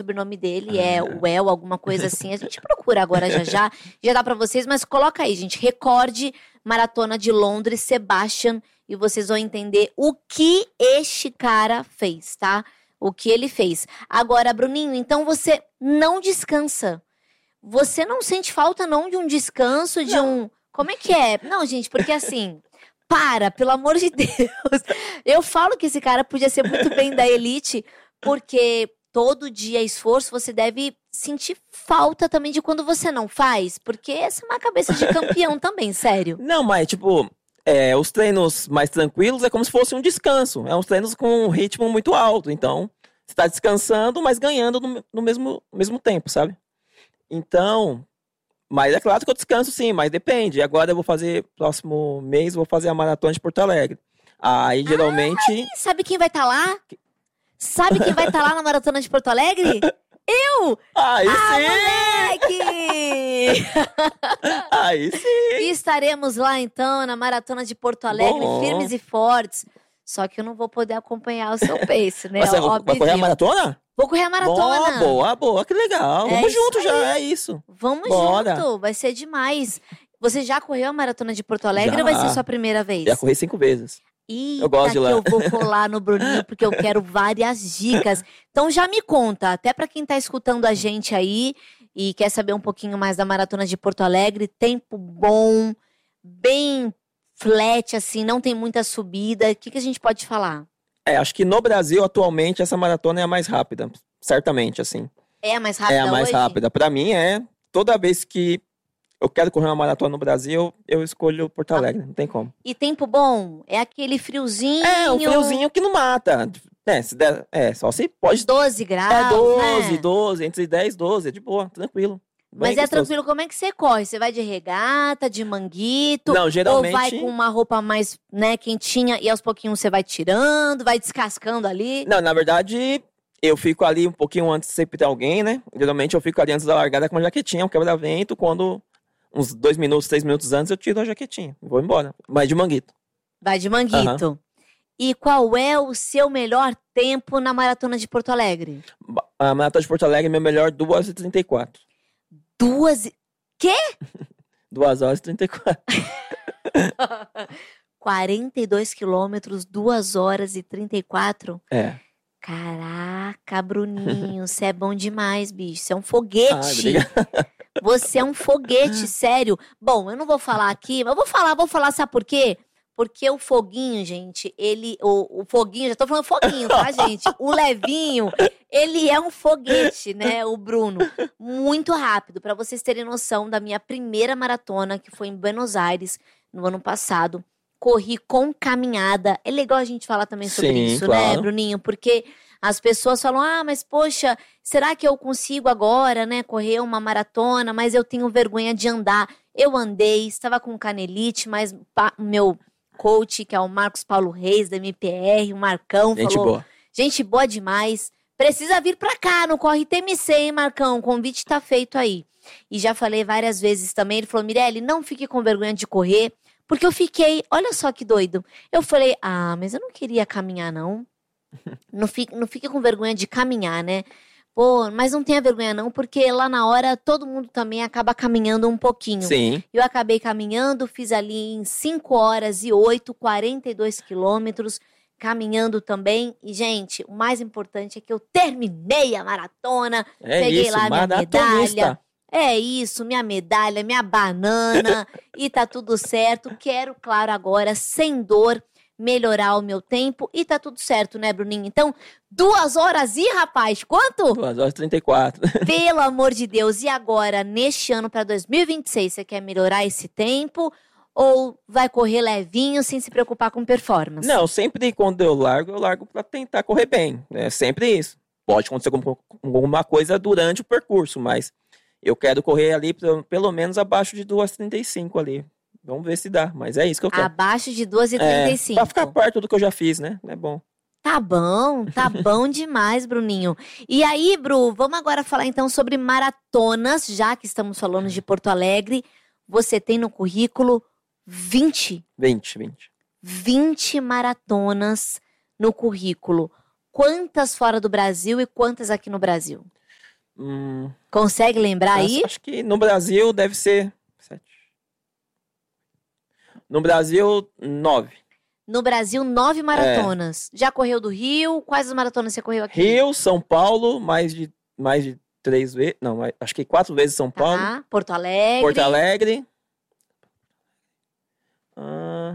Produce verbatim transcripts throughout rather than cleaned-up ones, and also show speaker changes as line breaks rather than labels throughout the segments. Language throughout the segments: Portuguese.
sobrenome dele
Ah.
é Well, alguma coisa assim. A gente procura agora já já. Já dá pra vocês, mas coloca aí, gente. Recorde Maratona de Londres, Sebastian. E vocês vão entender o que este cara fez, tá? O que ele fez. Agora, Bruninho, então você não descansa. Você não sente falta, não, de um descanso, de
Não.
um... Como é que é? Não, gente, porque assim... Para, pelo amor de Deus. Eu falo que esse cara podia ser muito bem da elite, porque todo dia esforço, você deve sentir falta também de quando você não faz. Porque essa é uma cabeça de campeão também, sério.
Não, mas tipo, é, os treinos mais tranquilos é como se fosse um descanso. É uns treinos com um ritmo muito alto. Então, você tá descansando, mas ganhando no, no mesmo, mesmo tempo, sabe? Então, mas é claro que eu descanso sim, mas depende. Agora eu vou fazer, próximo mês, eu vou fazer a Maratona de Porto Alegre. Aí, geralmente...
Ih, sabe quem vai estar lá? Sabe quem vai estar lá na Maratona de Porto Alegre? Eu!
Aí
Ah,
sim!
moleque!
Aí sim!
E estaremos lá, então, na Maratona de Porto Alegre,
Bom.
firmes e fortes. Só que eu não vou poder acompanhar o seu pace, né?
Você vai
Óbvio.
correr a maratona?
Vou correr a maratona.
Boa, boa, boa, que legal.
É
Vamos
isso
junto
aí.
já, é isso.
Vamos
Bora.
junto, vai ser demais. Você já correu a Maratona de Porto Alegre
Já.
ou vai ser sua primeira vez?
Já corri cinco vezes.
Eita,
Eu gosto de lá.
que eu vou colar no Bruninho, porque eu quero várias dicas. Então já me conta, até pra quem tá escutando a gente aí e quer saber um pouquinho mais da Maratona de Porto Alegre, tempo bom, bem flat, assim, não tem muita subida. O que, que a gente pode falar?
É, acho que no Brasil, atualmente, essa maratona é a mais rápida. Certamente, assim.
É a mais rápida
É a mais
hoje?
rápida. Pra mim, é. Toda vez que eu quero correr uma maratona no Brasil, eu escolho Porto Alegre. Não tem como.
E tempo bom? É aquele friozinho...
É, um friozinho que não mata. É, se der, é só se pode...
doze graus,
É doze,
né?
doze, entre dez e doze. É de boa, tranquilo.
Mas
Bem
é
gostoso.
tranquilo, como é que você corre? Você vai de regata, de manguito?
Não, geralmente...
Ou vai com uma roupa mais, né, quentinha e aos pouquinhos você vai tirando, vai descascando ali?
Não, na verdade, eu fico ali um pouquinho antes de sempre ter alguém, né? Geralmente eu fico ali antes da largada com uma jaquetinha, um quebra-vento. Quando, uns dois minutos, três minutos antes, eu tiro a jaquetinha. Vou embora. Mas de manguito.
Vai de manguito. E qual é o seu melhor tempo na Maratona de Porto Alegre?
A Maratona de Porto Alegre, meu melhor, duas horas e trinta e quatro.
Duas... e- Quê?
duas horas e trinta e quatro.
quarenta e dois quilômetros, duas horas e trinta e quatro?
É.
Caraca, Bruninho, você é bom demais, bicho. Você é um
Ah,
foguete.
obrigado.
Você é um foguete, sério. Bom, eu não vou falar aqui, mas eu vou falar, vou falar, sabe por quê? Porque o foguinho, gente, ele... O, o foguinho, já tô falando foguinho, tá, gente? O levinho, ele é um foguete, né, o Bruno. Muito rápido. Pra vocês terem noção da minha primeira maratona, que foi em Buenos Aires, no ano passado. Corri com caminhada. É legal a gente falar também sobre
Sim,
isso, né,
claro.
Bruninho? Porque as pessoas falam, ah, mas poxa, será que eu consigo agora, né, correr uma maratona? Mas eu tenho vergonha de andar. Eu andei, estava com canelite, mas pa- o meu coach, que é o Marcos Paulo Reis, da M P R, o Marcão,
Gente
falou,
boa.
gente boa demais, precisa vir pra cá, no Corre T M C, hein, Marcão? O convite tá feito aí. E já falei várias vezes também, ele falou, Mirelle, não fique com vergonha de correr, porque eu fiquei, olha só que doido. Eu falei, ah, mas eu não queria caminhar, não. Não fique, não fique com vergonha de caminhar, né? Pô, mas não tenha vergonha não, porque lá na hora todo mundo também acaba caminhando um pouquinho.
Sim.
Eu acabei caminhando, fiz ali em cinco horas e oito, quarenta e dois quilômetros, caminhando também. E, gente, o mais importante é que eu terminei a maratona,
É
peguei
isso,
lá minha
maratonista.
medalha. É isso, minha medalha, minha banana, e tá tudo certo. Quero, claro, agora, sem dor, melhorar o meu tempo e tá tudo certo, né, Bruninho? Então, duas horas e, rapaz, quanto?
duas horas e trinta e quatro.
Pelo amor de Deus. E agora, neste ano para dois mil e vinte e seis, você quer melhorar esse tempo ou vai correr levinho sem se preocupar com performance?
Não, sempre quando eu largo, eu largo pra tentar correr bem. É sempre isso. Pode acontecer algum- alguma coisa durante o percurso, mas eu quero correr ali pelo, pelo menos abaixo de duas horas e trinta e cinco ali. Vamos ver se dá, mas é isso que eu quero.
Abaixo de duas e trinta e cinco.
É, pra ficar perto do que eu já fiz, né? É bom.
Tá bom, tá bom demais, Bruninho. E aí, Bru, vamos agora falar então sobre maratonas, já que estamos falando de Porto Alegre. Você tem no currículo vinte,
vinte, vinte.
vinte maratonas no currículo. Quantas fora do Brasil e quantas aqui no Brasil?
Hum,
Consegue lembrar
nossa,
aí?
acho que no Brasil deve ser... Sete. No Brasil, nove.
No Brasil, nove maratonas. Já correu do Rio? Quais as maratonas você correu aqui?
Rio, São Paulo, mais de, mais de três vezes. Não, mais- acho que quatro vezes São Paulo.
Tá. Porto Alegre.
Porto Alegre. Ah,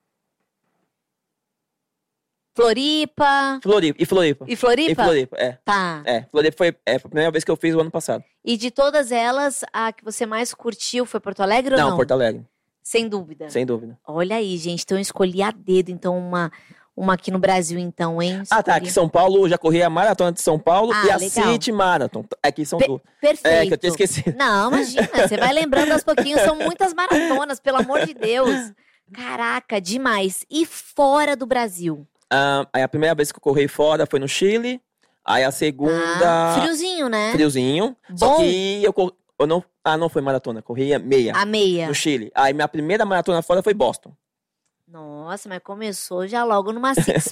Floripa.
Floripa. E Floripa.
E Floripa?
E Floripa, é.
Tá.
É, Floripa foi, é, foi a primeira vez que eu fiz o ano passado.
E de todas elas, a que você mais curtiu foi Porto Alegre ou não?
Não, Porto Alegre,
Sem dúvida.
sem dúvida.
Olha aí, gente. Então eu escolhi a dedo, então, uma, uma aqui no Brasil, então, hein?
Ah, tá.
Escolhi.
Aqui em São Paulo, eu já corri a Maratona de São Paulo
Ah,
e a
legal.
City Marathon. Aqui são
Pe-
duas.
Perfeito.
É, que eu tinha esquecido.
Não, imagina, você vai lembrando aos pouquinhos, são muitas maratonas, pelo amor de Deus. Caraca, demais. E fora do Brasil?
Ah, aí a primeira vez que eu corri fora foi no Chile. Aí a segunda...
Ah, friozinho, né?
Friozinho. Só
Bom.
que eu, cor- eu não... Ah, não foi maratona. Corria meia.
A meia.
No Chile. Aí minha primeira maratona fora foi Boston.
Nossa, mas começou já logo numa Six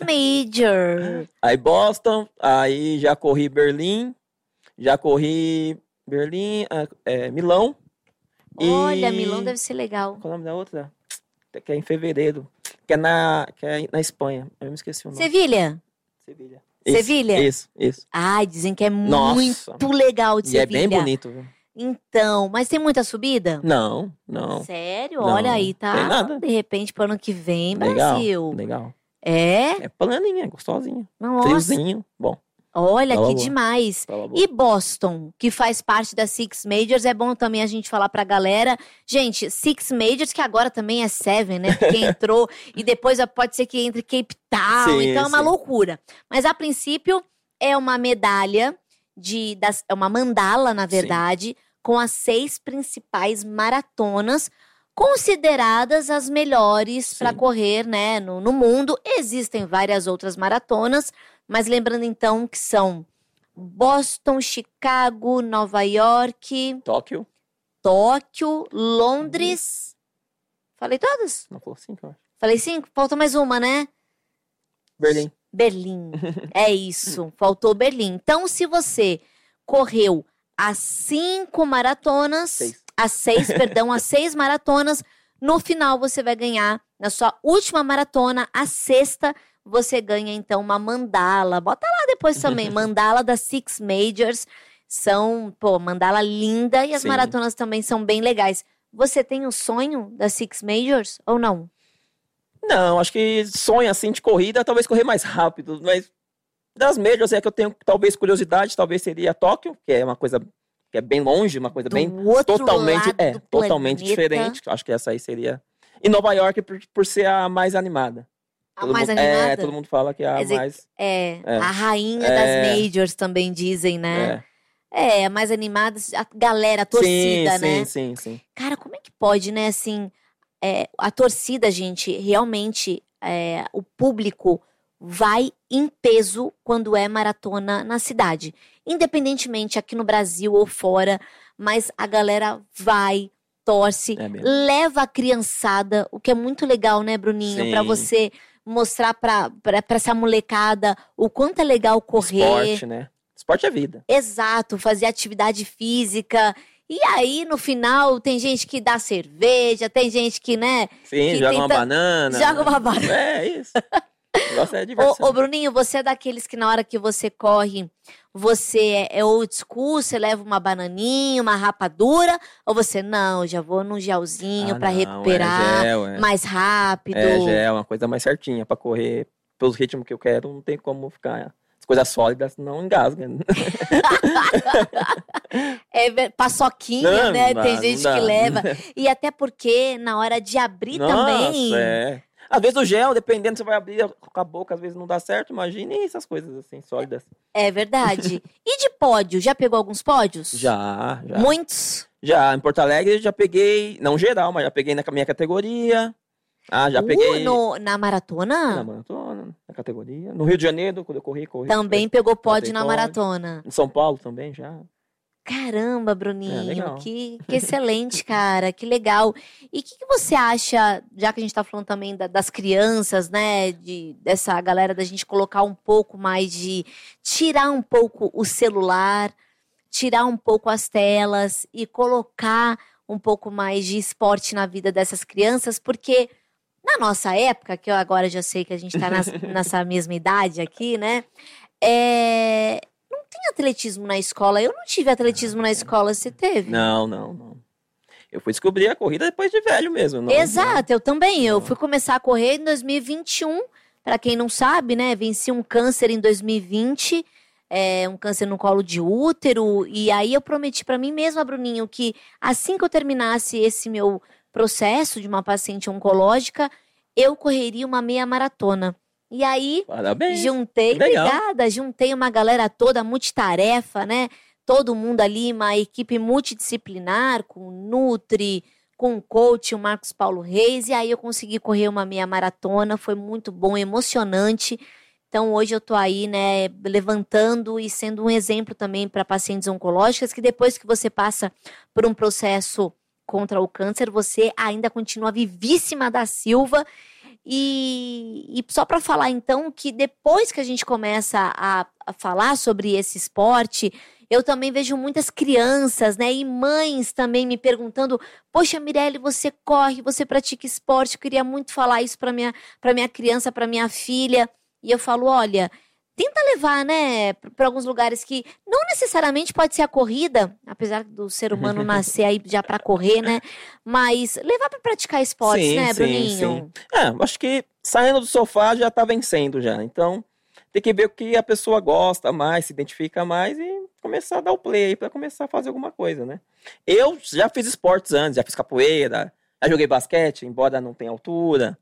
Major.
Aí Boston. Aí já corri Berlim. Já corri Berlim. ah, é, Milão. E-
Olha, Milão deve ser legal.
Qual é o nome da outra? Que é em fevereiro. Que é na, que é na Espanha. Eu me esqueci o nome.
Sevilha?
Sevilha.
Sevilha?
Isso, isso.
Ai, dizem que é
Nossa.
muito legal de
E é
Sevilha.
bem bonito, viu?
Então, mas tem muita subida?
Não, não.
Sério?
Não,
Olha aí, tá?
tem nada.
De repente, pro ano que vem,
Legal,
Brasil.
legal.
É?
É planinha, gostosinha.
Nossa,
Friozinho. Bom,
olha
Tava
que
boa.
demais.
tava boa.
E Boston, que faz parte da Six Majors, é bom também a gente falar pra galera. Gente, Six Majors, que agora também é Seven, né? Porque entrou e depois pode ser que entre Cape Town,
Sim,
então é uma
sim.
loucura. Mas a princípio é uma medalha de das, é uma mandala, na verdade, com as seis principais maratonas consideradas as melhores para
Sim.
correr, né, no, no mundo. Existem várias outras maratonas, mas lembrando então que são Boston, Chicago, Nova York,
Tóquio.
Tóquio, Londres. Falei todas?
Não falou cinco, eu acho.
Falei cinco? Faltou mais uma, né?
Berlim.
Berlim. É isso, faltou Berlim. Então, se você correu as cinco maratonas,
Seis.
as seis, perdão, as seis maratonas, no final você vai ganhar, na sua última maratona, a sexta, você ganha então uma mandala. Bota lá depois também, mandala das Six Majors. São, pô, mandala linda e as
Sim.
maratonas também são bem legais. Você tem o sonho das Six Majors ou não?
Não, acho que sonho assim de corrida, talvez correr mais rápido, mas das médias é que eu tenho talvez curiosidade, talvez seria Tóquio, que é uma coisa que é bem longe, uma coisa
Do
bem
outro
totalmente,
lado
é,
do
totalmente
planeta.
diferente. Acho que essa aí seria. E Nova York por, por ser a mais animada.
A
Todo
mais
mundo-
animada?
É, todo mundo fala que é a
Quer dizer,
mais.
É,
É.
a rainha
É.
das majors também dizem, né?
É.
É, a mais animada, a galera, a torcida,
sim,
né?
Sim, sim, sim.
Cara, como é que pode, né, assim, é, a torcida, gente, realmente, é, o público vai em peso quando é maratona na cidade. Independentemente aqui no Brasil ou fora, mas a galera vai, torce,
É mesmo.
leva a criançada, o que é muito legal, né, Bruninho?
Sim.
Pra você mostrar pra, pra, pra essa molecada o quanto é legal correr.
Esporte, né? Esporte é vida.
Exato, fazer atividade física. E aí, no final, tem gente que dá cerveja, tem gente que, né,
Sim,
Que
joga uma
tenta-
banana.
joga uma banana.
É, isso. O negócio é diversão.
Ô, ô, Bruninho, você é daqueles que na hora que você corre, você é, é old school, você leva uma bananinha, uma rapadura, ou você, não, já vou num gelzinho
Ah,
pra
não,
recuperar
É gel, é.
mais rápido.
É gel, uma coisa mais certinha pra correr pelos ritmos que eu quero, não tem como ficar. As coisas sólidas não engasga.
É ver- paçoquinha,
Não,
né?
não
Tem
dá,
gente
não
que
dá.
leva. E até porque na hora de abrir
Nossa,
também.
é. Às vezes o gel, dependendo, você vai abrir com a boca, às vezes não dá certo, imagine essas coisas assim, sólidas.
É verdade. E de pódio? Já pegou alguns pódios?
Já, já.
Muitos?
Já, em Porto Alegre já peguei, não geral, mas já peguei na minha categoria. Ah, já
Uh,
peguei
no- na maratona?
na maratona, na categoria. No Rio de Janeiro, quando eu corri, corri.
Também pegou pódio
tem
na
pódio.
maratona.
Em São Paulo também já.
Caramba,
É,
Bruninho,
legal.
que, que excelente, cara, que legal. E o que, que você acha, já que a gente tá falando também da- das crianças, né, de, dessa galera da gente colocar um pouco mais de, tirar um pouco o celular, tirar um pouco as telas e colocar um pouco mais de esporte na vida dessas crianças, porque na nossa época, que eu agora já sei que a gente tá nas, nessa mesma idade aqui, né? É, não tem atletismo na escola. Eu não tive atletismo na escola, você teve?
Não, não, não. Eu fui descobrir a corrida depois de velho mesmo. Não,
Exato,
não.
eu também.
Não.
Eu fui começar a correr em dois mil e vinte e um. Para quem não sabe, né? Venci um câncer em dois mil e vinte, é, um câncer no colo de útero. E aí eu prometi para mim mesma, Bruninho, que assim que eu terminasse esse meu processo de uma paciente oncológica, eu correria uma meia maratona. E aí,
Parabéns.
juntei,
Legal.
obrigada, juntei uma galera toda multitarefa, né? Todo mundo ali, uma equipe multidisciplinar, com Nutri, com o coach, o Marcos Paulo Reis, e aí eu consegui correr uma meia maratona, foi muito bom, emocionante. Então hoje eu tô aí, né, levantando e sendo um exemplo também para pacientes oncológicas, que depois que você passa por um processo contra o câncer, você ainda continua vivíssima da Silva. E, e só para falar então que depois que a gente começa a, a falar sobre esse esporte, eu também vejo muitas crianças, né, e mães também me perguntando: poxa, Mirelle, você corre, você pratica esporte, eu queria muito falar isso para minha, para minha criança, para minha filha. E eu falo: olha, tenta levar, né, para alguns lugares que não necessariamente pode ser a corrida, apesar do ser humano nascer aí já para correr, né, mas levar para praticar esportes,
sim,
né,
sim,
Bruninho?
Sim. É, acho que saindo do sofá já tá vencendo já, então tem que ver o que a pessoa gosta mais, se identifica mais e começar a dar o play aí pra começar a fazer alguma coisa, né? Eu já fiz esportes antes, já fiz capoeira, já joguei basquete, embora não tenha altura,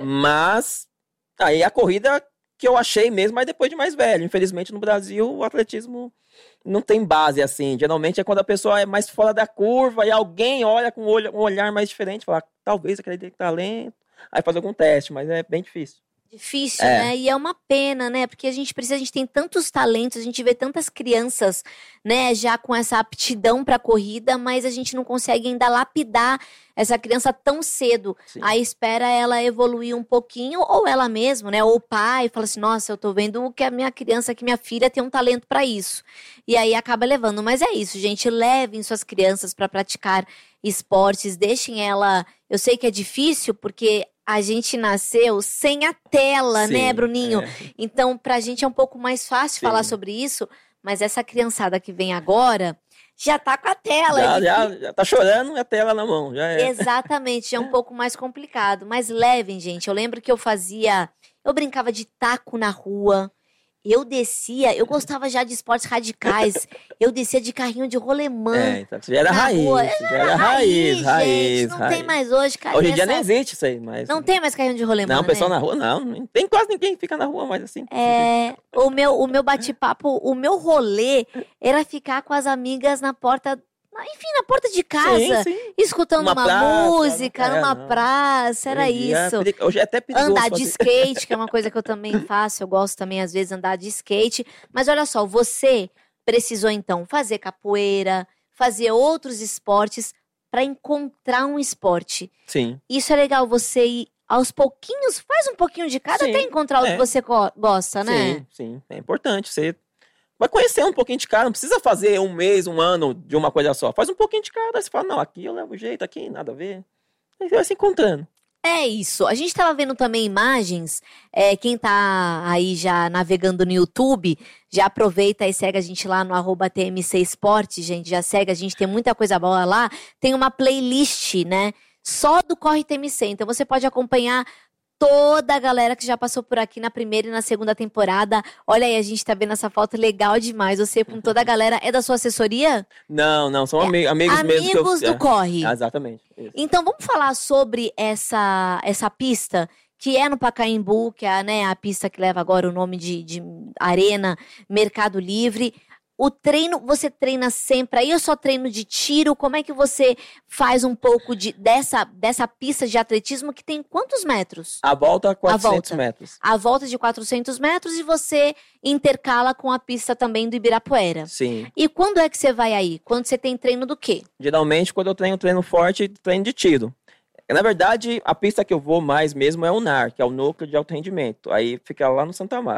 mas aí a corrida que eu achei mesmo, mas depois de mais velho. Infelizmente no Brasil o atletismo não tem base assim, geralmente é quando a pessoa é mais fora da curva e alguém olha com um, olho, um olhar mais diferente, fala, talvez aquele tem talento, aí faz algum teste, mas é bem difícil.
Difícil,
É.
né? E é uma pena, né? Porque a gente precisa, a gente tem tantos talentos, a gente vê tantas crianças, né, já com essa aptidão para corrida, mas a gente não consegue ainda lapidar essa criança tão cedo.
Sim.
Aí espera ela evoluir um pouquinho, ou ela mesma, né? Ou o pai fala assim: nossa, eu tô vendo que a minha criança, que minha filha tem um talento para isso. E aí acaba levando. Mas é isso, gente. Levem suas crianças para praticar esportes, deixem ela. Eu sei que é difícil, porque a gente nasceu sem a tela,
Sim,
né, Bruninho?
é.
Então, pra gente é um pouco mais fácil
Sim.
falar sobre isso, mas essa criançada que vem agora já tá com a tela.
Já,
de-
já, já tá chorando e a tela na mão, já é.
Exatamente, já é um pouco mais complicado. Mas levem, gente. Eu lembro que eu fazia... Eu brincava de taco na rua. Eu descia... Eu gostava já de esportes radicais. Eu descia de carrinho de rolemã.
É, então, já era
na
raiz,
rua.
já era raiz, raiz,
gente. Não
raiz.
tem mais hoje, cara.
Hoje em dia nem existe isso aí, mas...
Não tem mais carrinho de rolemã,
Não, o pessoal
né?
na rua, não, nem- tem quase ninguém que fica na rua mais assim.
É, o meu, o meu bate-papo, o meu rolê era ficar com as amigas na porta, na- enfim, na porta de casa,
Sim, sim.
escutando
Numa
uma
praça,
música,
não- é,
numa
não.
praça, era
Hoje em dia é
isso.
peri- Hoje é até perigoso
Andar de
fazer.
skate, que é uma coisa que eu também faço, eu gosto também às vezes andar de skate. Mas olha só, você precisou então fazer capoeira, fazer outros esportes para encontrar um esporte.
Sim,
Isso é legal, você ir aos pouquinhos, faz um pouquinho de cada
Sim,
até encontrar o
é.
que você go- gosta, né?
sim, sim. É importante. Você vai conhecer um pouquinho de cada. Não precisa fazer um mês, um ano de uma coisa só. Faz um pouquinho de cada. Aí você fala, não, aqui eu levo jeito, aqui nada a ver. Aí você vai se encontrando.
É isso. A gente tava vendo também imagens. É, quem tá aí já navegando no YouTube, já aproveita e segue a gente lá no arroba T M C Esporte, gente. Já segue, a gente tem muita coisa boa lá. Tem uma playlist, né? Só do Corre T M C. Então você pode acompanhar toda a galera que já passou por aqui na primeira e na segunda temporada. Olha aí, a gente tá vendo essa foto legal demais. Você com toda a galera. É da sua assessoria?
Não, não, são ami- amigos mesmo que eu...
Amigos do Corre.
Ah, exatamente. Isso.
Então vamos falar sobre essa, essa pista que é no Pacaembu, que é, né, a pista que leva agora o nome de, de Arena Mercado Livre. O treino, você treina sempre aí ou só treino de tiro? Como é que você faz um pouco de, dessa, dessa pista de atletismo que tem quantos metros?
A volta, quatrocentos
volta.
metros.
A volta de quatrocentos metros e você intercala com a pista também do Ibirapuera.
Sim.
E quando é que você vai aí? Quando você tem treino do quê?
Geralmente, quando eu treino treino forte, treino de tiro. Na verdade, a pista que eu vou mais mesmo é o N A R, que é o Núcleo de Alto Rendimento. Aí fica lá no Santa Amaro.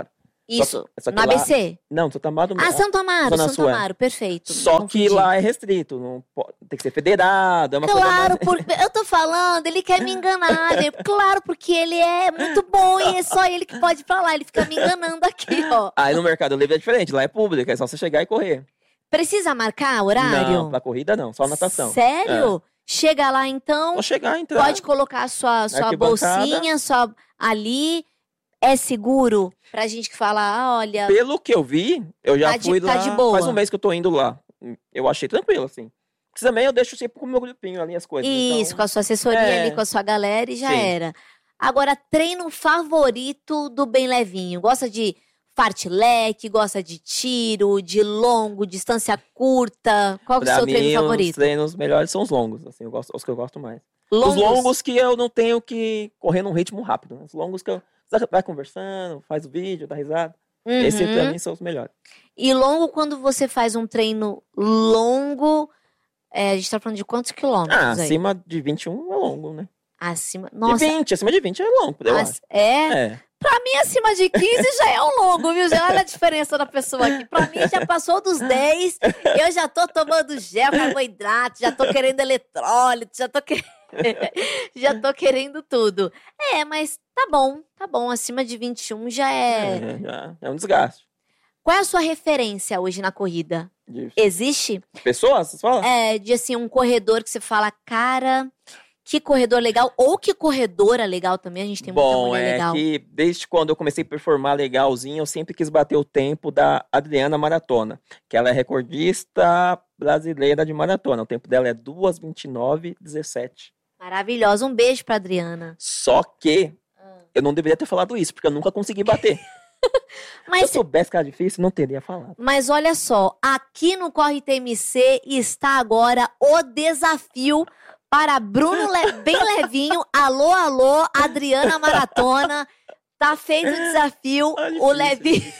Isso,
Só- só que
no
lá-
A B C.
Não, Santo Amaro
Ah,
mesmo.
Santo Amaro,
Zona
Santo
Sul, é.
Amaro, perfeito.
Só
confundi.
que lá é restrito. Não pode- tem que ser federado, é uma coisa
Claro,
mais...
por... eu tô falando, ele quer me enganar, gente. Claro, porque ele é muito bom e é só ele que pode falar. Ele fica me enganando aqui, ó.
Aí no Mercado Livre é diferente, lá é público, é só você chegar e correr.
Precisa marcar horário?
Não, pra corrida não, só natação.
Sério? Chega lá, então,
Só chegar e entrar.
pode colocar a sua, sua
arquibancada.
bolsinha, sua ali. É seguro pra gente que fala, ah, olha,
Pelo que eu vi, eu já
Tá de-
fui
tá
lá,
de boa.
faz um mês que eu tô indo lá. Eu achei tranquilo, assim. Porque também eu deixo sempre com o meu grupinho ali as coisas.
isso,
então...
com a sua assessoria
É.
ali, com a sua galera e já
Sim.
era. Agora, treino favorito do Bem Levinho? Gosta de fartlek, gosta de tiro, de longo, distância curta? Qual que é o
Pra
seu
mim,
treino
os
favorito?
treinos melhores são os longos, assim, eu gosto, os que eu gosto mais.
Longos?
Os longos que eu não tenho que correr num ritmo rápido. Né? Os longos que eu... Você vai conversando, faz o vídeo, dá risada.
Uhum.
Esse pra mim são os melhores.
E longo, quando você faz um treino longo, é, a gente tá falando de quantos quilômetros
Ah,
aí?
acima de vinte e um é longo, né?
Acima. Nossa,
De vinte, acima de vinte é longo, eu
as-
acho.
é?
É.
Pra mim, acima de quinze já é um longo, viu? Já olha a diferença da pessoa aqui. Pra mim, já passou dos dez, eu já tô tomando gel, carboidrato, já tô querendo eletrólito, já tô querendo... já tô querendo tudo. É, mas tá bom, tá bom. Acima de vinte e um já é...
É, já, é um desgaste.
Qual é a sua referência hoje na corrida?
De
Existe?
pessoas, você fala?
É, de assim, um corredor que você fala, cara, que corredor legal. Ou que corredora legal também, a gente tem muita
Bom,
mulher
é
legal.
que desde quando eu comecei a performar legalzinho, eu sempre quis bater o tempo da Adriana Maratona, que ela é recordista brasileira de maratona. O tempo dela é duas, vinte e nove, dezessete.
Maravilhosa. Um beijo pra Adriana.
Só que eu não deveria ter falado isso, porque eu nunca consegui bater. Se eu
Mas,
soubesse que era difícil, não teria falado.
mas olha só, aqui no Corre T M C está agora o desafio para Bruno Le- Bem Levinho. Alô, alô, Adriana Maratona. Tá feito o desafio.
Tá
o
difícil.
Levinho.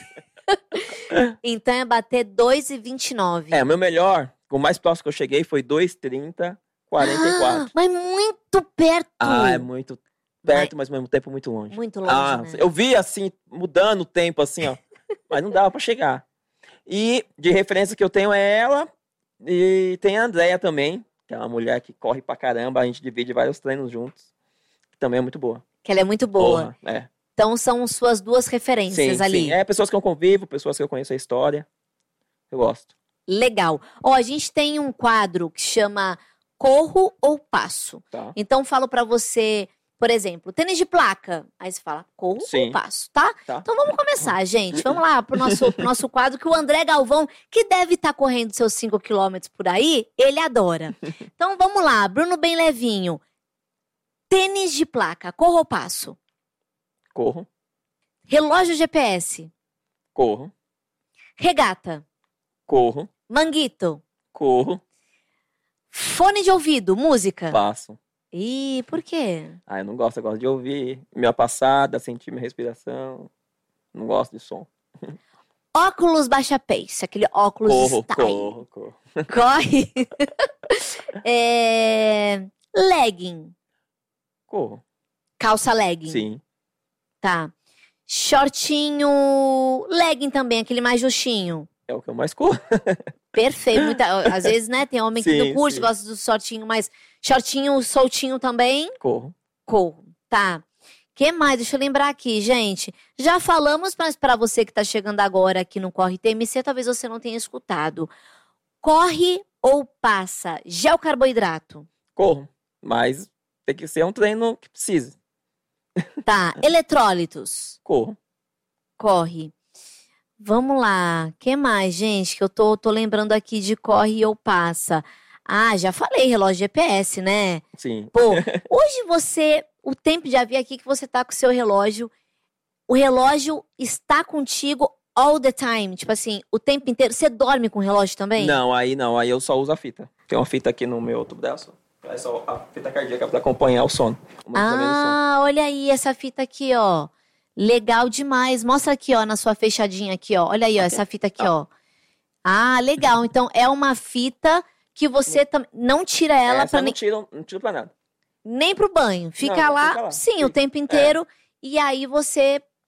Então é bater dois e vinte e nove.
É, o meu melhor, o mais próximo que eu cheguei foi dois, trinta, quarenta e quatro.
Ah, mas muito perto.
Ah, é muito perto, mas ao mesmo tempo muito longe.
Muito longe,
Ah,
né?
eu vi assim, mudando o tempo, assim, ó. Mas não dava pra chegar. E de referência que eu tenho é ela. E tem a Andrea também, que é uma mulher que corre pra caramba. A gente divide vários treinos juntos. Que também é muito boa.
Que ela é muito boa.
Porra, é.
Então são suas duas referências
Sim,
ali.
sim. É pessoas que eu convivo, pessoas que eu conheço a história. Eu gosto.
Legal. Ó, a gente tem um quadro que chama Corro ou Passo.
Tá?
Então falo pra você, por exemplo, tênis de placa. Aí você fala corro
Sim.
ou passo, tá?
Tá.
Então vamos começar, gente. Vamos lá pro nosso, pro nosso quadro que o André Galvão, que deve estar correndo seus cinco quilômetros por aí, ele adora. Então vamos lá, Bruno Bem Levinho. Tênis de placa, corro ou passo?
Corro,
Relógio G P S,
corro,
regata,
corro,
manguito,
corro,
fone de ouvido, música.
passo.
Ih, por quê?
Ah, eu não gosto, eu gosto de ouvir minha passada, sentir minha respiração. Não gosto de som.
Óculos baixa pace, aquele óculos
Corro,
style.
corro, corro.
Corre. É, legging,
Corro,
calça legging.
sim.
Tá. Shortinho, legging também, aquele mais justinho.
É o que eu mais corro.
Perfeito. Muita, às vezes, né, tem homem que
Sim,
não curte,
sim.
gosta do shortinho, mas shortinho soltinho também,
Corro.
corro. Tá. Que mais? Deixa eu lembrar aqui, gente. Já falamos, mas para você que tá chegando agora aqui no Corre T M C, talvez você não tenha escutado. Corre ou passa? Gel carboidrato.
Corro. Mas tem que ser um treino que precisa.
Tá. Eletrólitos.
Corro.
Corre. Vamos lá. Que mais, gente? Que eu tô, tô lembrando aqui de corre ou passa. Ah, já falei, relógio G P S, né?
Sim.
Pô, hoje você, o tempo já vi aqui que você tá com o seu relógio. O relógio está contigo all the time. Tipo assim, o tempo inteiro. Você dorme com o relógio também?
Não, aí não. Aí eu só uso a fita. Tem uma fita aqui no meu tubo braço. É só a fita cardíaca pra acompanhar o sono. O monitoramento do sono.
Ah, olha aí essa fita aqui, ó. Legal demais. Mostra aqui, ó, na sua fechadinha aqui, ó. Olha aí, ó, essa fita aqui, ó. Ah, legal. Então é uma fita que você tam- não tira ela
Essa
pra
eu
nem,
não tiro, não tiro pra nada.
nem pro banho. Fica,
Não,
lá,
fica lá.
sim, o
Fica.
tempo inteiro. E aí você tem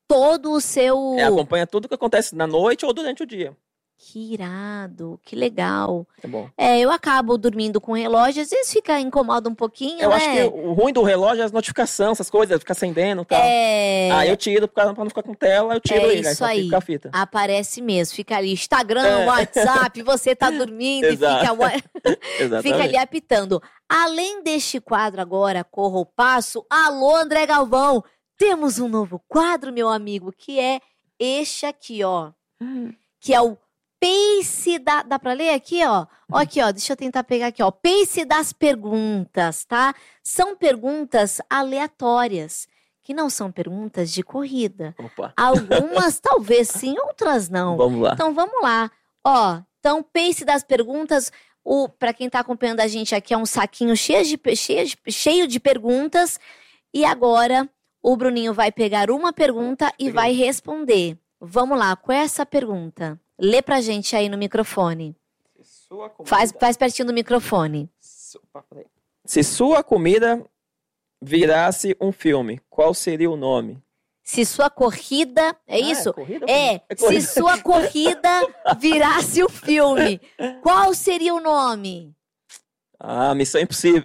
todo o seu...
É, acompanha tudo que acontece na noite ou durante o dia.
Que irado, que legal.
É bom.
É, eu acabo dormindo com relógio, às vezes fica incomoda um pouquinho,
Eu
né?
acho que o ruim do relógio é as notificações, essas coisas, ficar acendendo e tal.
É...
Aí eu tiro, pra pra não ficar com tela, eu tiro
É
ele, aí
isso
só
aí.
fica a fita.
Aparece mesmo, fica ali Instagram,
É.
WhatsApp, você tá dormindo e
Exato.
fica, wa-
Exatamente.
fica ali apitando. Além deste quadro agora, Corra ou Passo, alô André Galvão, temos um novo quadro, meu amigo, que é este aqui, ó. Que é o Pace da... Dá pra ler aqui, ó? Ó aqui, ó, deixa eu tentar pegar aqui, ó. Pace das perguntas, tá? São perguntas aleatórias, que não são perguntas de corrida.
Opa,
Algumas talvez sim, outras não.
vamos lá.
Então vamos lá. Ó, então Pace das perguntas, o para quem tá acompanhando a gente aqui é um saquinho cheio de pe- cheio de, cheio de perguntas e agora o Bruninho vai pegar uma pergunta e
Peguei.
vai responder. Vamos lá, qual é essa pergunta? Lê pra gente aí no microfone.
Sua comida...
Faz, faz pertinho do microfone.
Su- opa, peraí. Se sua comida virasse um filme, qual seria o nome?
Se sua corrida, é
Ah,
isso?
corrida?
É,
É
se
corrida.
sua corrida virasse o filme, qual seria o nome?
Ah, Missão Impossível.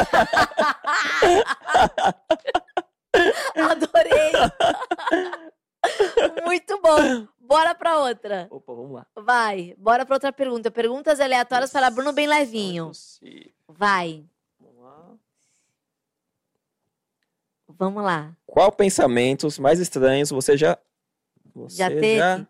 Adorei! Muito bom. Bora pra outra.
Opa, vamos lá.
Vai, bora pra outra pergunta. Perguntas aleatórias para Bruno Bem Levinho.
Impossível.
Vai,
Vamos lá.
vamos lá.
Qual pensamentos mais estranhos você já você
Já teve?
já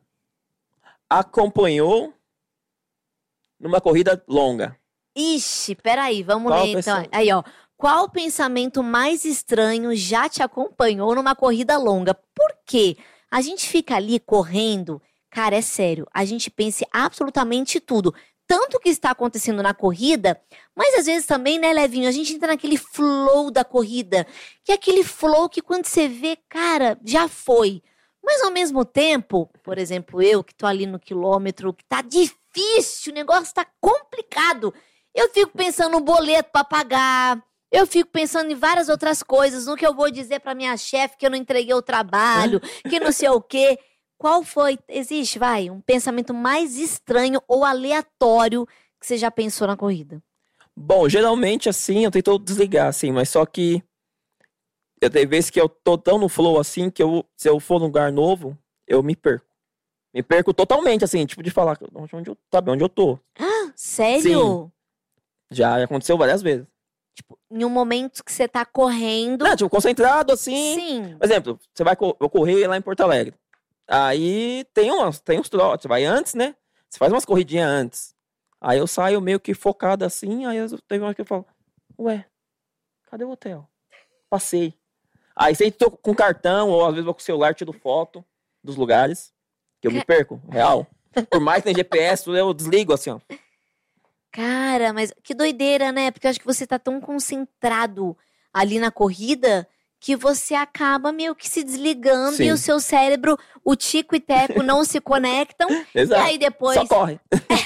acompanhou numa corrida longa?
Ixi, peraí, vamos
Qual
ler então.
pensamento?
Aí, ó. Qual pensamento mais estranho já te acompanhou numa corrida longa? Por quê? A gente fica ali correndo, cara, é sério, a gente pensa em absolutamente tudo. Tanto que está acontecendo na corrida, mas às vezes também, né, Levinho, a gente entra naquele flow da corrida, que é aquele flow que quando você vê, cara, já foi. Mas ao mesmo tempo, por exemplo, eu que tô ali no quilômetro, que tá difícil, o negócio tá complicado, eu fico pensando no boleto pra pagar, eu fico pensando em várias outras coisas, no que eu vou dizer pra minha chefe que eu não entreguei o trabalho, que não sei o quê. Qual foi, existe, vai, um pensamento mais estranho ou aleatório que você já pensou na corrida?
Bom, geralmente assim, eu tento desligar assim, mas só que eu tenho vezes que eu tô tão no flow assim que eu, se eu for num lugar novo, eu me perco. Me perco totalmente assim, tipo de falar, onde eu, sabe, onde eu tô.
Sério?
Já aconteceu várias vezes.
Tipo, em um momento que você tá correndo.
Não, tipo, concentrado assim.
Sim.
Por exemplo, você vai co- eu correr lá em Porto Alegre. Aí tem umas, tem uns trotes, você vai antes, né? Você faz umas corridinhas antes. Aí eu saio meio que focado assim, aí eu, teve uma que eu falo, ué, cadê o hotel? Passei. Aí sempre tô com cartão, ou às vezes vou com o celular, tiro foto dos lugares, que eu me perco, real. Por mais que tem G P S, eu desligo assim, ó.
Cara, mas que doideira, né? Porque eu acho que você tá tão concentrado ali na corrida que você acaba meio que se desligando
Sim.
e o seu cérebro, o tico e teco não se conectam.
Exato.
E aí depois
Só corre.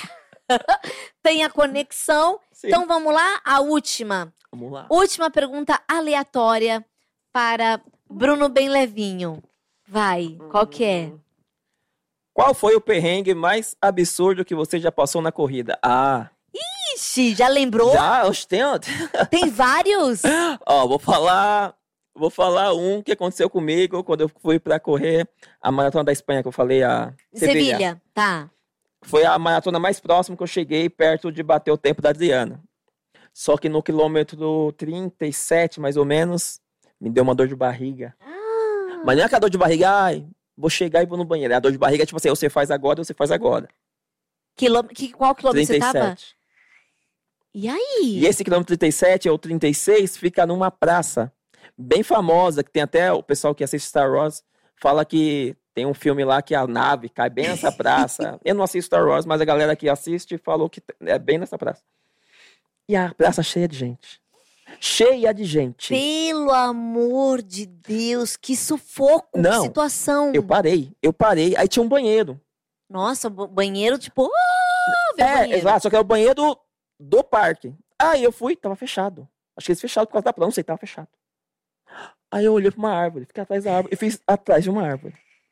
tem a conexão.
Sim.
Então vamos lá, a última.
Vamos lá.
Última pergunta aleatória para Bruno Bem Levinho. Vai, qual que é?
Qual foi o perrengue mais absurdo que você já passou na corrida? Ah,
Ixi, já lembrou?
já? Oxe, tem outro.
Tem vários?
Ó, vou falar, vou falar um que aconteceu comigo quando eu fui pra correr a maratona da Espanha que eu falei, a Sevilha.
Sevilha, tá.
Foi a maratona mais próxima que eu cheguei perto de bater o tempo da Adriana. Só que no quilômetro trinta e sete, mais ou menos, me deu uma dor de barriga.
Ah,
Mas não é aquela dor de barriga, ai, vou chegar e vou no banheiro. A dor de barriga é tipo assim, ou você faz agora ou você faz agora.
quilô... que, qual quilômetro você tava?
trinta e sete.
E aí?
E esse quilômetro trinta e sete ou trinta e seis fica numa praça bem famosa, que tem até o pessoal que assiste Star Wars, fala que tem um filme lá que a nave cai bem nessa praça. Eu não assisto Star Wars, mas a galera que assiste falou que é bem nessa praça. E a praça cheia de gente. Cheia de gente.
Pelo amor de Deus, que sufoco,
Não,
que situação.
Eu parei, eu parei. Aí tinha um banheiro.
Nossa, bo- banheiro, tipo, oh, meu
É,
banheiro.
exato, só que é o banheiro do parque. Aí eu fui, tava fechado. Acho que eles fecharam por causa da praia, não sei, tava fechado. Aí eu olhei pra uma árvore, fiquei atrás da árvore, e fiz atrás de uma árvore.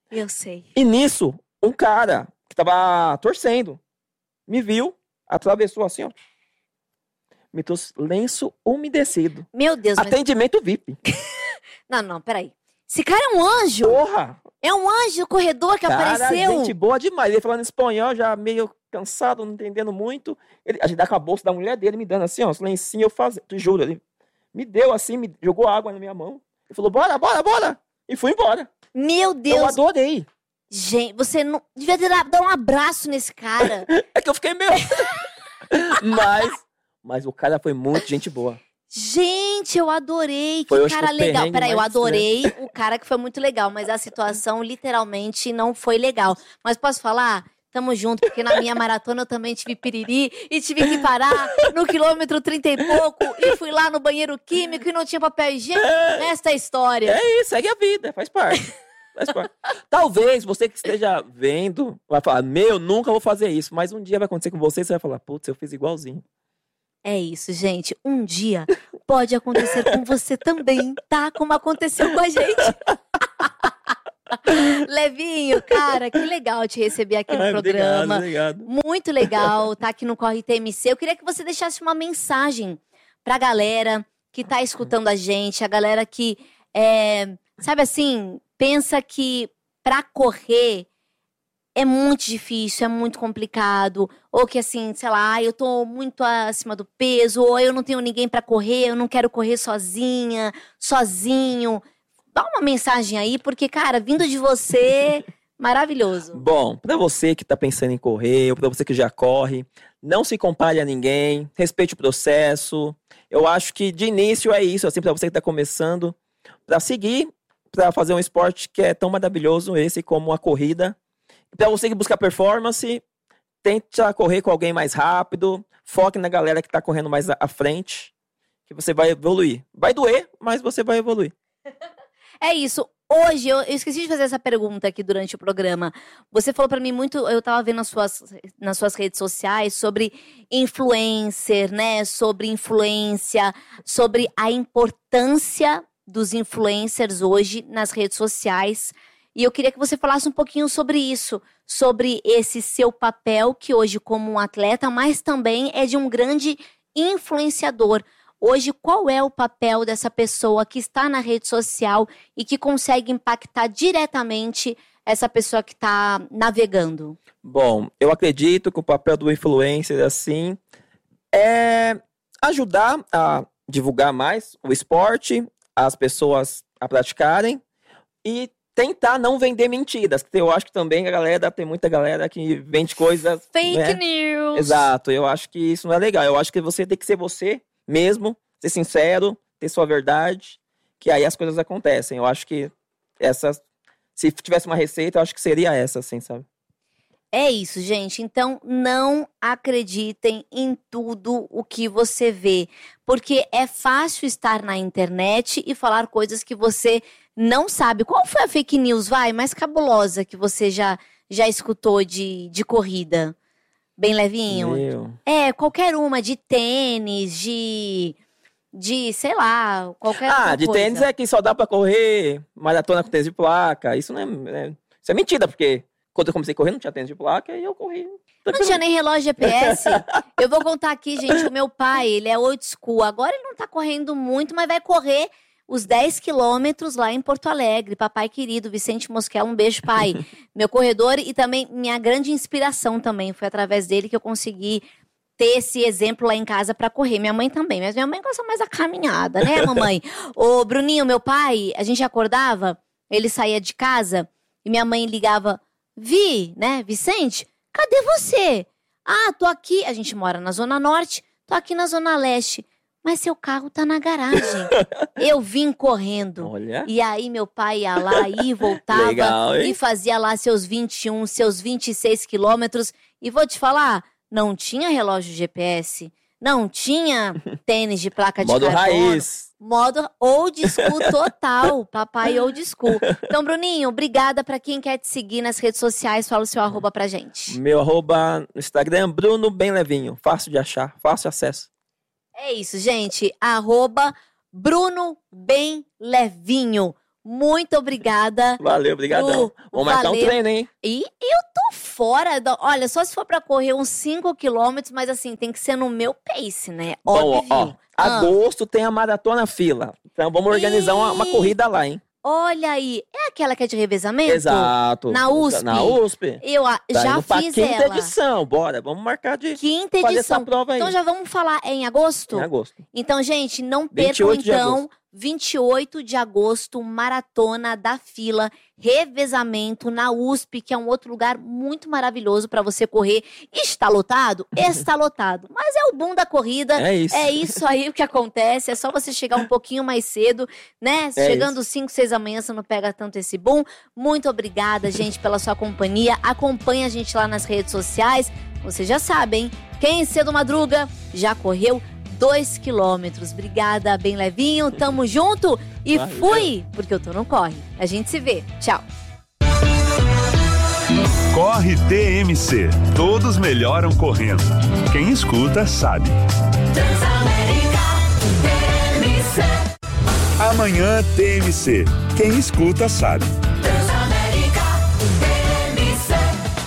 Eu sei.
E nisso, um cara que tava torcendo me viu, atravessou assim, ó. Me trouxe lenço umedecido.
Meu Deus, mas...
Atendimento V I P.
Não, não, peraí. Esse cara é um anjo.
Porra!
É um anjo corredor que
Cara,
apareceu.
gente boa demais. Ele falando espanhol, já meio cansado, não entendendo muito. Ele, a gente dá com a bolsa da mulher dele, me dando assim, ó, os lencinhos, eu fazia, tu juro, ele me deu assim, me jogou água na minha mão. Ele falou, bora, bora, bora. E fui embora.
Meu Deus.
Eu adorei.
Gente, você não devia ter dado um abraço nesse cara.
É que eu fiquei meio... mas, mas o cara foi muito gente boa.
Gente, eu adorei. Que
Foi,
cara
o
legal.
perrengue
Peraí, eu
mais
adorei o cara que foi muito legal, mas a situação literalmente não foi legal. Mas posso falar? Tamo junto, porque na minha maratona eu também tive piriri e tive que parar no quilômetro trinta e pouco e fui lá no banheiro químico e não tinha papel higiênico. Esta é a história.
É isso, segue a vida, faz parte. Faz parte. Talvez você que esteja vendo vai falar, meu, nunca vou fazer isso. Mas um dia vai acontecer com você e você vai falar, putz, eu fiz igualzinho.
É isso, gente. Um dia pode acontecer com você também, tá? Como aconteceu com a gente. Levinho, cara, que legal te receber aqui no
Ai,
programa.
Obrigado, obrigado.
Muito legal tá aqui no Corre T M C. Eu queria que você deixasse uma mensagem pra galera que tá escutando a gente, a galera que, é, sabe assim, pensa que pra correr é muito difícil, é muito complicado, ou que assim, sei lá, eu tô muito acima do peso, ou eu não tenho ninguém pra correr, eu não quero correr sozinha, sozinho. Dá uma mensagem aí, porque, cara, vindo de você, maravilhoso.
Bom, pra você que tá pensando em correr, ou pra você que já corre, não se compare a ninguém, respeite o processo. Eu acho que de início é isso, assim, pra você que tá começando, pra seguir, pra fazer um esporte que é tão maravilhoso esse como a corrida. Pra você que busca performance, tente correr com alguém mais rápido, foque na galera que tá correndo mais à frente, que você vai evoluir. Vai doer, mas você vai evoluir.
É isso. Hoje, eu, eu esqueci de fazer essa pergunta aqui durante o programa. Você falou pra mim muito, eu tava vendo nas suas, nas suas redes sociais sobre influencer, né? Sobre influência, sobre a importância dos influencers hoje nas redes sociais. E eu queria que você falasse um pouquinho sobre isso, sobre esse seu papel, que hoje como um atleta, mas também é de um grande influenciador. Hoje, qual é o papel dessa pessoa que está na rede social e que consegue impactar diretamente essa pessoa que está navegando?
Bom, eu acredito que o papel do influencer, assim, é ajudar a divulgar mais o esporte, as pessoas a praticarem e tentar não vender mentiras. Eu acho que também a galera, tem muita galera que vende coisas...
Fake
né?
news!
Exato, eu acho que isso não é legal. Eu acho que você tem que ser você mesmo, ser sincero, ter sua verdade, que aí as coisas acontecem. Eu acho que essa... Se tivesse uma receita, eu acho que seria essa, assim, sabe?
É isso, gente. Então, não acreditem em tudo o que você vê. Porque é fácil estar na internet e falar coisas que você não sabe. Qual foi a fake news, vai, mais cabulosa que você já, já escutou de, de corrida? Bem levinho?
Meu.
É, qualquer uma, de tênis, de... De, sei lá, qualquer
Ah, de
coisa.
tênis é que só dá pra correr maratona com tênis de placa. Isso não é, é... Isso é mentira, porque quando eu comecei a correr não tinha tênis de placa e eu corri.
Não tinha nem relógio G P S. Eu vou contar aqui, gente, o meu pai, ele é old school. Agora ele não tá correndo muito, mas vai correr os dez quilômetros lá em Porto Alegre. Papai querido, Vicente Mosquel, um beijo, pai. Meu corredor e também minha grande inspiração também. Foi através dele que eu consegui ter esse exemplo lá em casa pra correr. Minha mãe também, mas minha mãe gosta mais da caminhada, né, mamãe? Ô, Bruninho, meu pai, a gente acordava, ele saía de casa e minha mãe ligava, Vi, né, Vicente, cadê você? Ah, tô aqui, a gente mora na Zona Norte, tô aqui na Zona Leste, mas seu carro tá na garagem. Eu vim correndo.
Olha.
E aí meu pai ia lá e voltava.
Legal, hein?
E fazia lá seus vinte e um, seus vinte e seis quilômetros. E vou te falar, não tinha relógio G P S, não tinha tênis de placa de
Modo
carbono.
raiz.
Modo old school total, papai old school. Então, Bruninho, obrigada pra quem quer te seguir nas redes sociais, fala o seu arroba pra gente.
Meu arroba no Instagram, Bruno Bem Levinho. Fácil de achar, fácil acesso.
É isso, gente, arroba Bruno Bem Levinho. muito obrigada.
Valeu, obrigadão. Vamos marcar um treino, hein?
E eu tô fora, do, olha, só se for pra correr uns cinco quilômetros, mas assim, tem que ser no meu pace, né? Óbvio.
Bom, ó, ah. agosto tem a Maratona Fila, então vamos organizar uma, uma corrida lá, hein?
Olha aí, é aquela que é de revezamento?
Exato.
Na U S P?
Na U S P.
Eu tá já fiz
quinta
ela.
Quinta edição, bora, vamos marcar de
quinta
fazer
edição.
essa prova aí.
Então já vamos falar, é em agosto?
Em agosto.
Então, gente, não percam então, vinte e oito de agosto, Maratona da Fila, revezamento na U S P, que é um outro lugar muito maravilhoso para você correr. Está lotado? Está lotado. Mas é o boom da corrida.
É isso.
É isso aí o que acontece. É só você chegar um pouquinho mais cedo, né? É Chegando cinco, seis da manhã, você não pega tanto esse boom. Muito obrigada, gente, pela sua companhia. Acompanha a gente lá nas redes sociais. Vocês já sabem, quem cedo madruga já correu dois quilômetros. Obrigada, bem levinho. Tamo junto e Valeu. Fui, porque eu tô no corre. A gente se vê. Tchau.
Corre T M C. Todos melhoram correndo. Quem escuta sabe. Transamérica T M C. Amanhã T M C. Quem escuta sabe. Transamérica T M C.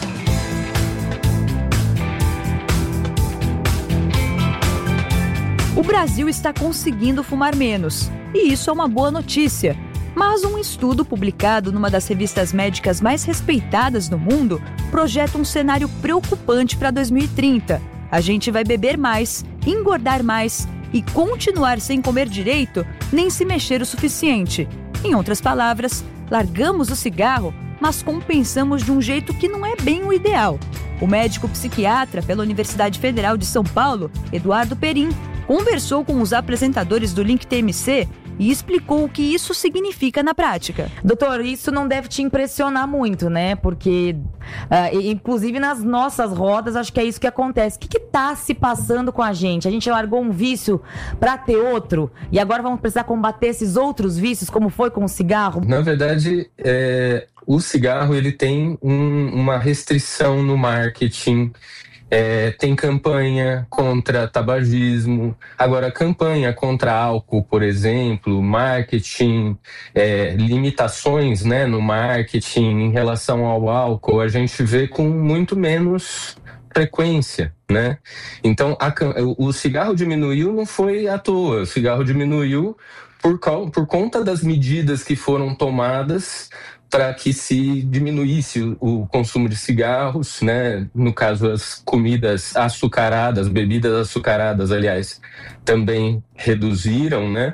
O Brasil está conseguindo fumar menos, e isso é uma boa notícia. Mas um estudo publicado numa das revistas médicas mais respeitadas no mundo projeta um cenário preocupante para dois mil e trinta. A gente vai beber mais, engordar mais e continuar sem comer direito, nem se mexer o suficiente. Em outras palavras, largamos o cigarro, mas compensamos de um jeito que não é bem o ideal. O médico psiquiatra pela Universidade Federal de São Paulo, Eduardo Perim, conversou com os apresentadores do Link T M C e explicou o que isso significa na prática.
Doutor, isso não deve te impressionar muito, né? Porque, uh, inclusive nas nossas rodas, acho que é isso que acontece. O que está se passando com a gente? A gente largou um vício para ter outro e agora vamos precisar combater esses outros vícios, como foi com o cigarro?
Na verdade, é, o cigarro ele tem um, uma restrição no marketing. É, tem campanha contra tabagismo, agora campanha contra álcool, por exemplo, marketing, é, limitações, né, no marketing em relação ao álcool, a gente vê com muito menos frequência, né? Então a, o cigarro diminuiu não foi à toa, o cigarro diminuiu por, por conta das medidas que foram tomadas para que se diminuísse o consumo de cigarros, né? No caso, as comidas açucaradas, bebidas açucaradas, aliás, também reduziram, né?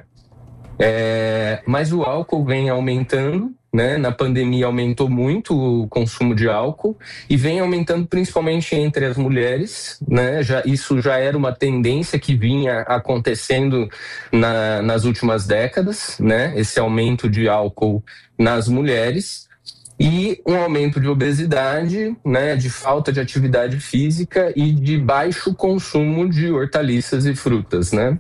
É, mas o álcool vem aumentando, né? Na pandemia aumentou muito o consumo de álcool e vem aumentando principalmente entre as mulheres, né? Já, isso já era uma tendência que vinha acontecendo na, nas últimas décadas, né? Esse aumento de álcool nas mulheres e um aumento de obesidade, né? De falta de atividade física e de baixo consumo de hortaliças e frutas, né?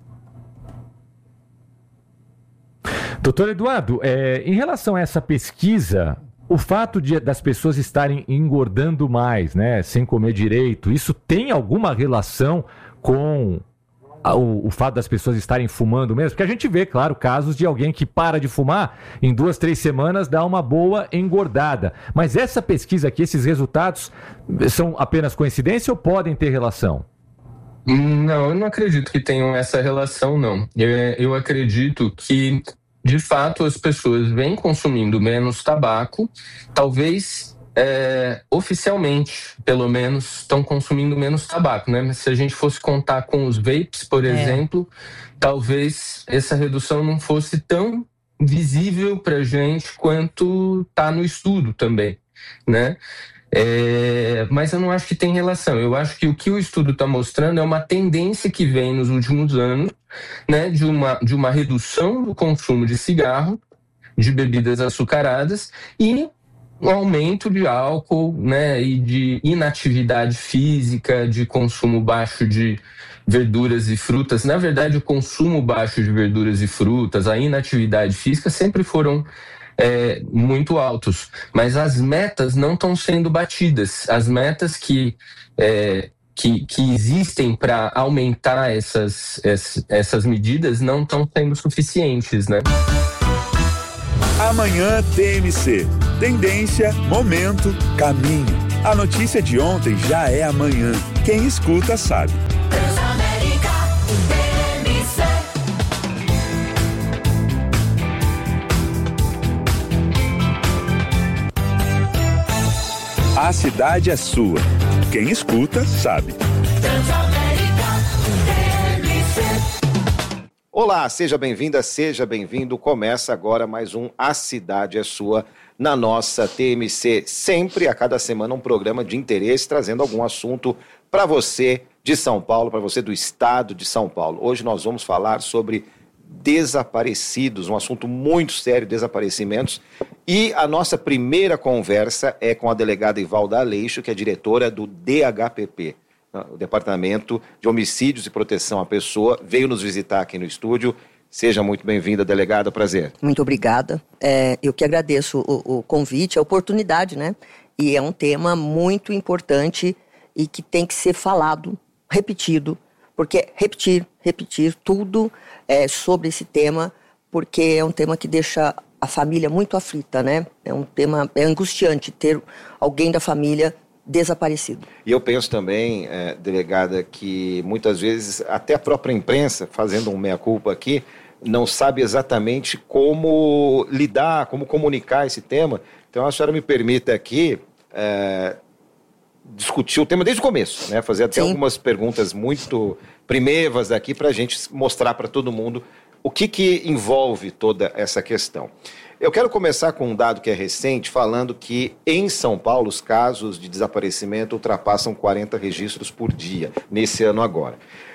Doutor Eduardo, é, em relação a essa pesquisa, o fato de, das pessoas estarem engordando mais, né, sem comer direito, isso tem alguma relação com a, o, o fato das pessoas estarem fumando mesmo? Porque a gente vê, claro, casos de alguém que para de fumar, em duas, três semanas dá uma boa engordada. Mas essa pesquisa aqui, esses resultados, são apenas coincidência ou podem ter relação?
Não, eu não acredito que tenham essa relação, não. Eu, eu acredito que de fato, as pessoas vêm consumindo menos tabaco, talvez é, oficialmente, pelo menos, estão consumindo menos tabaco, né? Mas se a gente fosse contar com os vapes, por é. exemplo, talvez essa redução não fosse tão visível para a gente quanto está no estudo também, né? É, mas eu não acho que tem relação. Eu acho que o que o estudo está mostrando é uma tendência que vem nos últimos anos, né, de uma, de uma redução do consumo de cigarro, de bebidas açucaradas e um aumento de álcool, né, e de inatividade física, de consumo baixo de verduras e frutas. Na verdade, o consumo baixo de verduras e frutas, a inatividade física sempre foram É, muito altos, mas as metas não estão sendo batidas. As metas que, é, que, que existem para aumentar essas, essas, essas medidas não estão sendo suficientes, né?
Amanhã T M C. Tendência, momento, caminho. A notícia de ontem já é amanhã. Quem escuta sabe.
Transamérica, T M C.
A cidade é sua. Quem escuta sabe.
Transamérica, T M C.
Olá, seja bem-vinda, seja bem-vindo. Começa agora mais um A Cidade é Sua na nossa T M C. Sempre, a cada semana, um programa de interesse, trazendo algum assunto para você de São Paulo, para você do estado de São Paulo. Hoje nós vamos falar sobre desaparecidos, um assunto muito sério, desaparecimentos. E a nossa primeira conversa é com a delegada Ivalda Aleixo, que é diretora do D H P P. O Departamento de Homicídios e Proteção à Pessoa, veio nos visitar aqui no estúdio. Seja muito bem-vinda, delegada, prazer.
Muito obrigada. É, eu que agradeço o, o convite, a oportunidade, né? E é um tema muito importante e que tem que ser falado, repetido, porque repetir, repetir tudo é, sobre esse tema, porque é um tema que deixa a família muito aflita, né? É um tema, é angustiante ter alguém da família desaparecido.
E eu penso também, é, delegada, que muitas vezes até a própria imprensa, fazendo um meia-culpa aqui, não sabe exatamente como lidar, como comunicar esse tema. Então a senhora me permita aqui é, discutir o tema desde o começo, né? Fazer até Sim. algumas perguntas muito primevas aqui para a gente mostrar para todo mundo o que, que envolve toda essa questão. Eu quero começar com um dado que é recente, falando que em São Paulo os casos de desaparecimento ultrapassam quarenta registros por dia, nesse ano agora.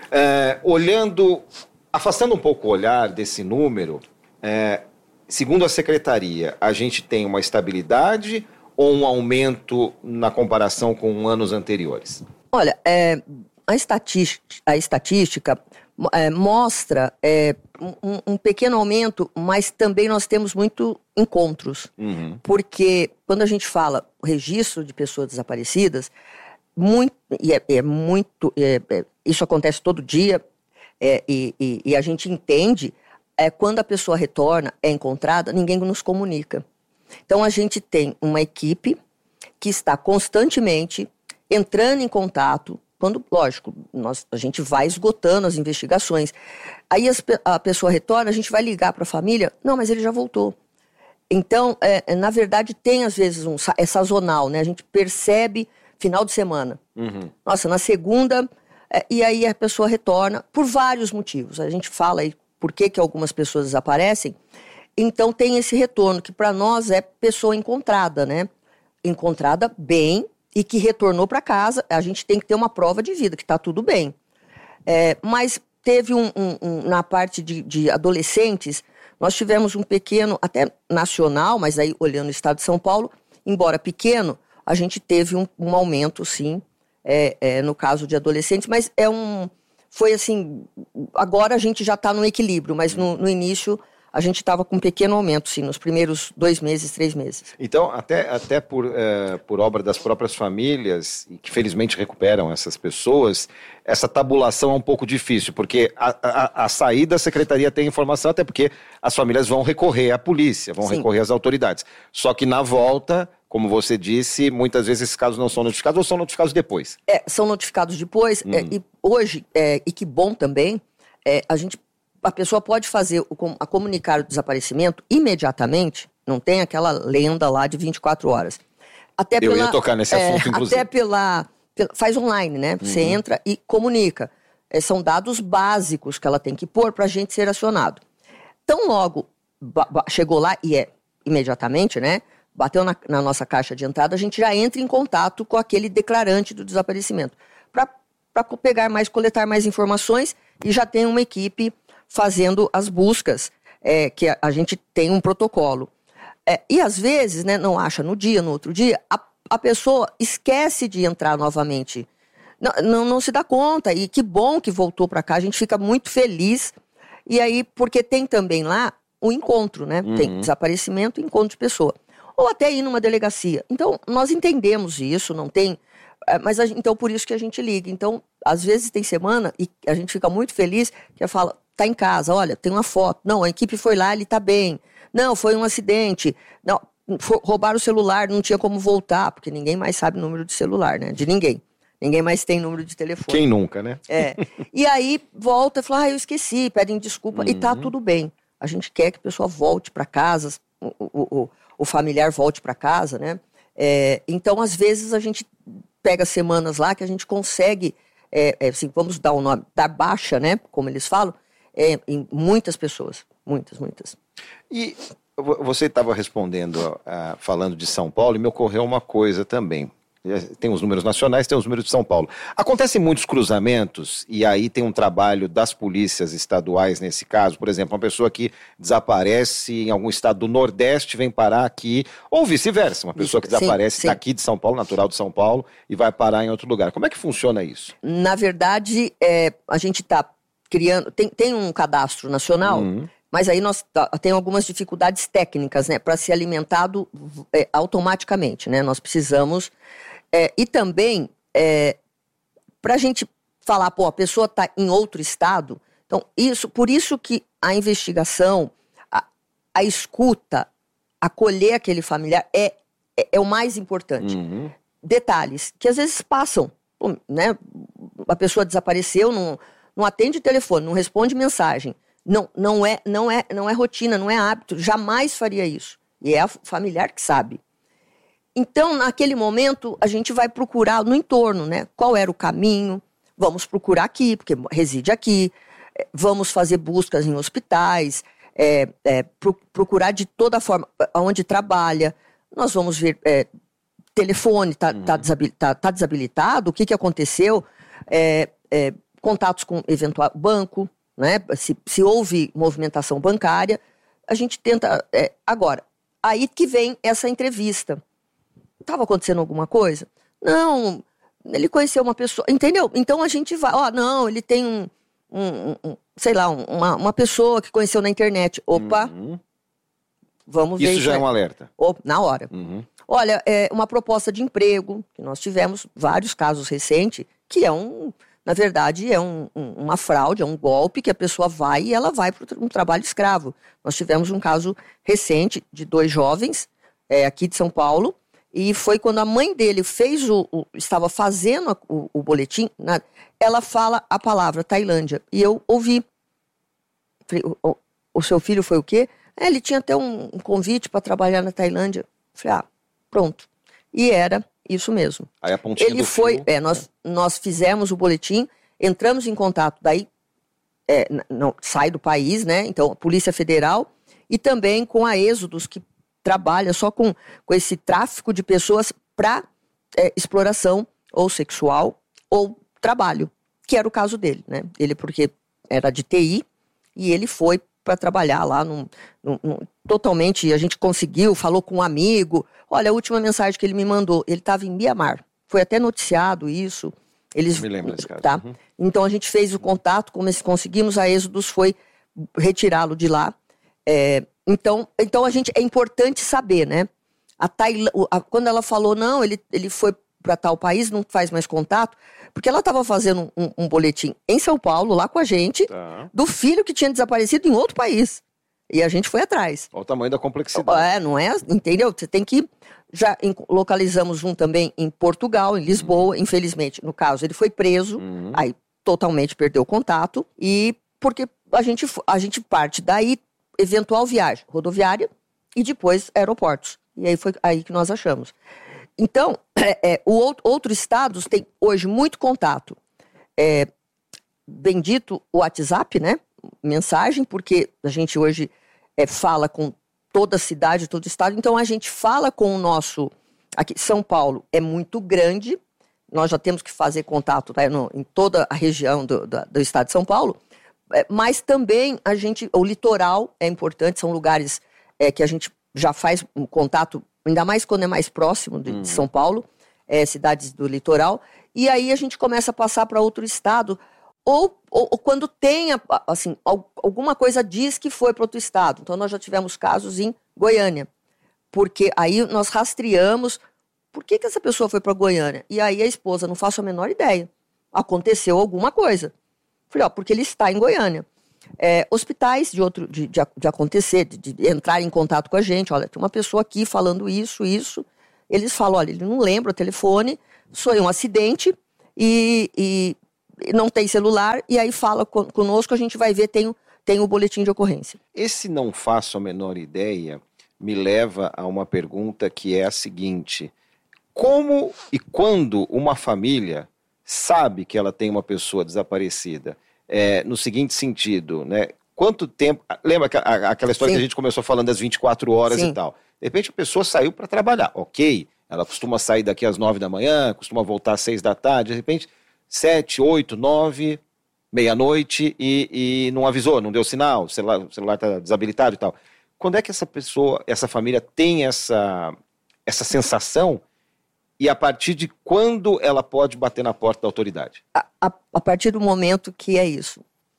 É, olhando, afastando um pouco o olhar desse número, é, segundo a Secretaria, a gente tem uma estabilidade ou um aumento na comparação com anos anteriores?
Olha, é, a estatística, a estatística é, mostra é, um, um pequeno aumento, mas também nós temos muito encontros. Uhum. Porque quando a gente fala registro de pessoas desaparecidas, muito, e é, é muito, é, é, isso acontece todo dia, é, e, e, e a gente entende, é, quando a pessoa retorna, é encontrada, ninguém nos comunica. Então a gente tem uma equipe que está constantemente entrando em contato. Quando, lógico, nós, a gente vai esgotando as investigações. Aí as, a pessoa retorna, a gente vai ligar para a família. Não, mas ele já voltou. Então, é, na verdade, tem às vezes um... É sazonal, né? A gente percebe final de semana. Uhum. Nossa, na segunda... É, e aí a pessoa retorna por vários motivos. A gente fala aí por que, que algumas pessoas desaparecem. Então, tem esse retorno, que para nós é pessoa encontrada, né? Encontrada bem... e que retornou para casa. A gente tem que ter uma prova de vida, que está tudo bem. É, mas teve um, um, um na parte de, de adolescentes, nós tivemos um pequeno, até nacional, mas aí olhando o estado de São Paulo, embora pequeno, a gente teve um, um aumento, sim, é, é, no caso de adolescentes, mas é um, foi assim, agora a gente já está no equilíbrio, mas no, no início... a gente estava com um pequeno aumento, sim, nos primeiros dois meses, três meses.
Então, até, até por, é, por obra das próprias famílias, que felizmente recuperam essas pessoas, essa tabulação é um pouco difícil, porque a, a, a saída, a secretaria tem informação, até porque as famílias vão recorrer à polícia, vão sim. recorrer às autoridades. Só que na volta, como você disse, muitas vezes esses casos não são notificados ou são notificados depois. É,
são notificados depois, hum. é, e hoje, é, e que bom também, é, a gente... a pessoa pode fazer o, a comunicar o desaparecimento imediatamente, não tem aquela lenda lá de vinte e quatro horas. Até
Eu
pela,
ia tocar nesse assunto,
é,
inclusive.
Até pela, pela... Faz online, né? Você uhum. entra e comunica. É, são dados básicos que ela tem que pôr para a gente ser acionado. Tão logo chegou lá, e é imediatamente, né? Bateu na, na nossa caixa de entrada, a gente já entra em contato com aquele declarante do desaparecimento. Para pegar mais, coletar mais informações, e já tem uma equipe fazendo as buscas, é, que a, a gente tem um protocolo. É, e às vezes, né, não acha no dia, no outro dia, a, a pessoa esquece de entrar novamente. Não, não, não se dá conta, e que bom que voltou para cá, a gente fica muito feliz. E aí, porque tem também lá o encontro, né? Uhum. Tem desaparecimento e encontro de pessoa. Ou até ir numa delegacia. Então, nós entendemos isso, não tem... Mas, a, então, por isso que a gente liga. Então, às vezes tem semana e a gente fica muito feliz, que fala, tá em casa, olha, tem uma foto. Não, a equipe foi lá, ele tá bem. Não, foi um acidente. Não, for, roubaram o celular, não tinha como voltar, porque ninguém mais sabe o número de celular, né? De ninguém. Ninguém mais tem número de telefone.
Quem nunca, né?
É. E aí volta e fala, ah, eu esqueci, pedem desculpa. Uhum. E tá tudo bem. A gente quer que a pessoa volte para casa, o, o, o, o familiar volte para casa, né? É, então, às vezes, a gente pega semanas lá que a gente consegue, é, é, assim, vamos dar o um nome, dar baixa, né? Como eles falam, é, em muitas pessoas. Muitas, muitas.
E você estava respondendo, uh, falando de São Paulo, e me ocorreu uma coisa também. Tem os números nacionais, tem os números de São Paulo. Acontecem muitos cruzamentos, e aí tem um trabalho das polícias estaduais nesse caso. Por exemplo, uma pessoa que desaparece em algum estado do Nordeste vem parar aqui, ou vice-versa. Uma pessoa que desaparece sim, sim. daqui de São Paulo, natural de São Paulo, e vai parar em outro lugar. Como é que funciona isso?
Na verdade, é, a gente está criando... Tem, tem um cadastro nacional... Uhum. Mas aí nós tem algumas dificuldades técnicas, né, para ser alimentado é, automaticamente, né? Nós precisamos é, e também é, para a gente falar, pô, a pessoa está em outro estado. Então isso, por isso que a investigação, a, a escuta, acolher aquele familiar é é, é o mais importante. Uhum. Detalhes que às vezes passam, né? A pessoa desapareceu, não, não atende telefone, não responde mensagem. Não, não, é, não, é, não é rotina, não é hábito, jamais faria isso. E é a familiar que sabe. Então, naquele momento, a gente vai procurar no entorno, né? Qual era o caminho? Vamos procurar aqui, porque reside aqui. Vamos fazer buscas em hospitais, é, é, pro, procurar de toda forma, onde trabalha. Nós vamos ver, é, telefone está tá desabilitado, tá, tá desabilitado, o que, que aconteceu? É, é, contatos com eventual banco. Né? Se, se houve movimentação bancária, a gente tenta... É, agora, aí que vem essa entrevista. Estava acontecendo alguma coisa? Não, ele conheceu uma pessoa, entendeu? Então a gente vai, ó, não, ele tem um, um, um sei lá, uma, uma pessoa que conheceu na internet. Opa, uhum. Vamos ver.
Isso já é um alerta?
Opa, na hora. Uhum. Olha, é uma proposta de emprego, que nós tivemos vários casos recentes, que é um... Na verdade, é um, um, uma fraude, é um golpe que a pessoa vai e ela vai para um trabalho escravo. Nós tivemos um caso recente de dois jovens é, aqui de São Paulo, e foi quando a mãe dele fez o, o estava fazendo a, o, o boletim, né, ela fala a palavra Tailândia, e eu ouvi. Falei, o, o seu filho foi o quê? É, ele tinha até um, um convite para trabalhar na Tailândia. Falei, ah, pronto. E era... Isso mesmo.
Aí a pontinha
Ele
do
foi,
fio,
é, nós, nós fizemos o boletim, entramos em contato, daí é, não, sai do país, né? Então, a Polícia Federal e também com a Êxodos, que trabalha só com, com esse tráfico de pessoas para é, exploração ou sexual ou trabalho, que era o caso dele, né? Ele porque era de T I e ele foi para trabalhar lá num, num, num, totalmente, a gente conseguiu, falou com um amigo. Olha, a última mensagem que ele me mandou, ele estava em Mianmar, foi até noticiado isso. Eles,
me lembro desse caso.
Tá?
Uhum.
Então a gente fez o contato, como conseguimos, a Êxodos foi retirá-lo de lá. É, então, então a gente, é importante saber, né? A Tailândia, a, quando ela falou, não, ele, ele foi para tal país, não faz mais contato, porque ela estava fazendo um, um boletim em São Paulo, lá com a gente, tá. Do filho que tinha desaparecido em outro país. E a gente foi atrás.
Olha o tamanho da complexidade.
É, não é? Entendeu? Você tem que... Já localizamos um também em Portugal, em Lisboa, uhum. Infelizmente, no caso, ele foi preso, uhum. Aí totalmente perdeu o contato, e porque a gente, a gente parte daí, eventual viagem rodoviária, e depois aeroportos. E aí foi aí que nós achamos. Então, é, é, o outro, outros estados têm hoje muito contato. É, bendito o WhatsApp, né? Mensagem, porque a gente hoje é, fala com toda a cidade, todo o estado. Então, a gente fala com o nosso... Aqui, São Paulo é muito grande. Nós já temos que fazer contato, tá, no, em toda a região do, do, do estado de São Paulo. É, mas também a gente... O litoral é importante. São lugares é, que a gente já faz um contato, ainda mais quando é mais próximo de, hum. de São Paulo, é, cidades do litoral. E aí a gente começa a passar para outro estado... Ou, ou, ou quando tem, assim, alguma coisa diz que foi para outro estado. Então, nós já tivemos casos em Goiânia. Porque aí nós rastreamos, por que, que essa pessoa foi para Goiânia? E aí a esposa, não faço a menor ideia. Aconteceu alguma coisa. Falei, ó, porque ele está em Goiânia. É, hospitais de, outro, de, de, de acontecer, de, de entrar em contato com a gente. Olha, tem uma pessoa aqui falando isso, isso. Eles falam, olha, ele não lembra o telefone, foi um acidente e, e não tem celular. E aí fala conosco, a gente vai ver, tem, tem o boletim de ocorrência.
Esse não faço a menor ideia me leva a uma pergunta que é a seguinte: como e quando uma família sabe que ela tem uma pessoa desaparecida? É, no seguinte sentido, né? Quanto tempo... Lembra aquela história Sim. que a gente começou falando das vinte e quatro horas Sim. e tal? De repente a pessoa saiu para trabalhar, ok. Ela costuma sair daqui às nove da manhã, costuma voltar às seis da tarde, de repente sete, oito, nove, meia-noite e, e não avisou, não deu sinal, o celular, o celular está desabilitado e tal. Quando é que essa pessoa, essa família tem essa, essa sensação e a partir de quando ela pode bater na porta da autoridade?
A, a, a partir do momento que é isso.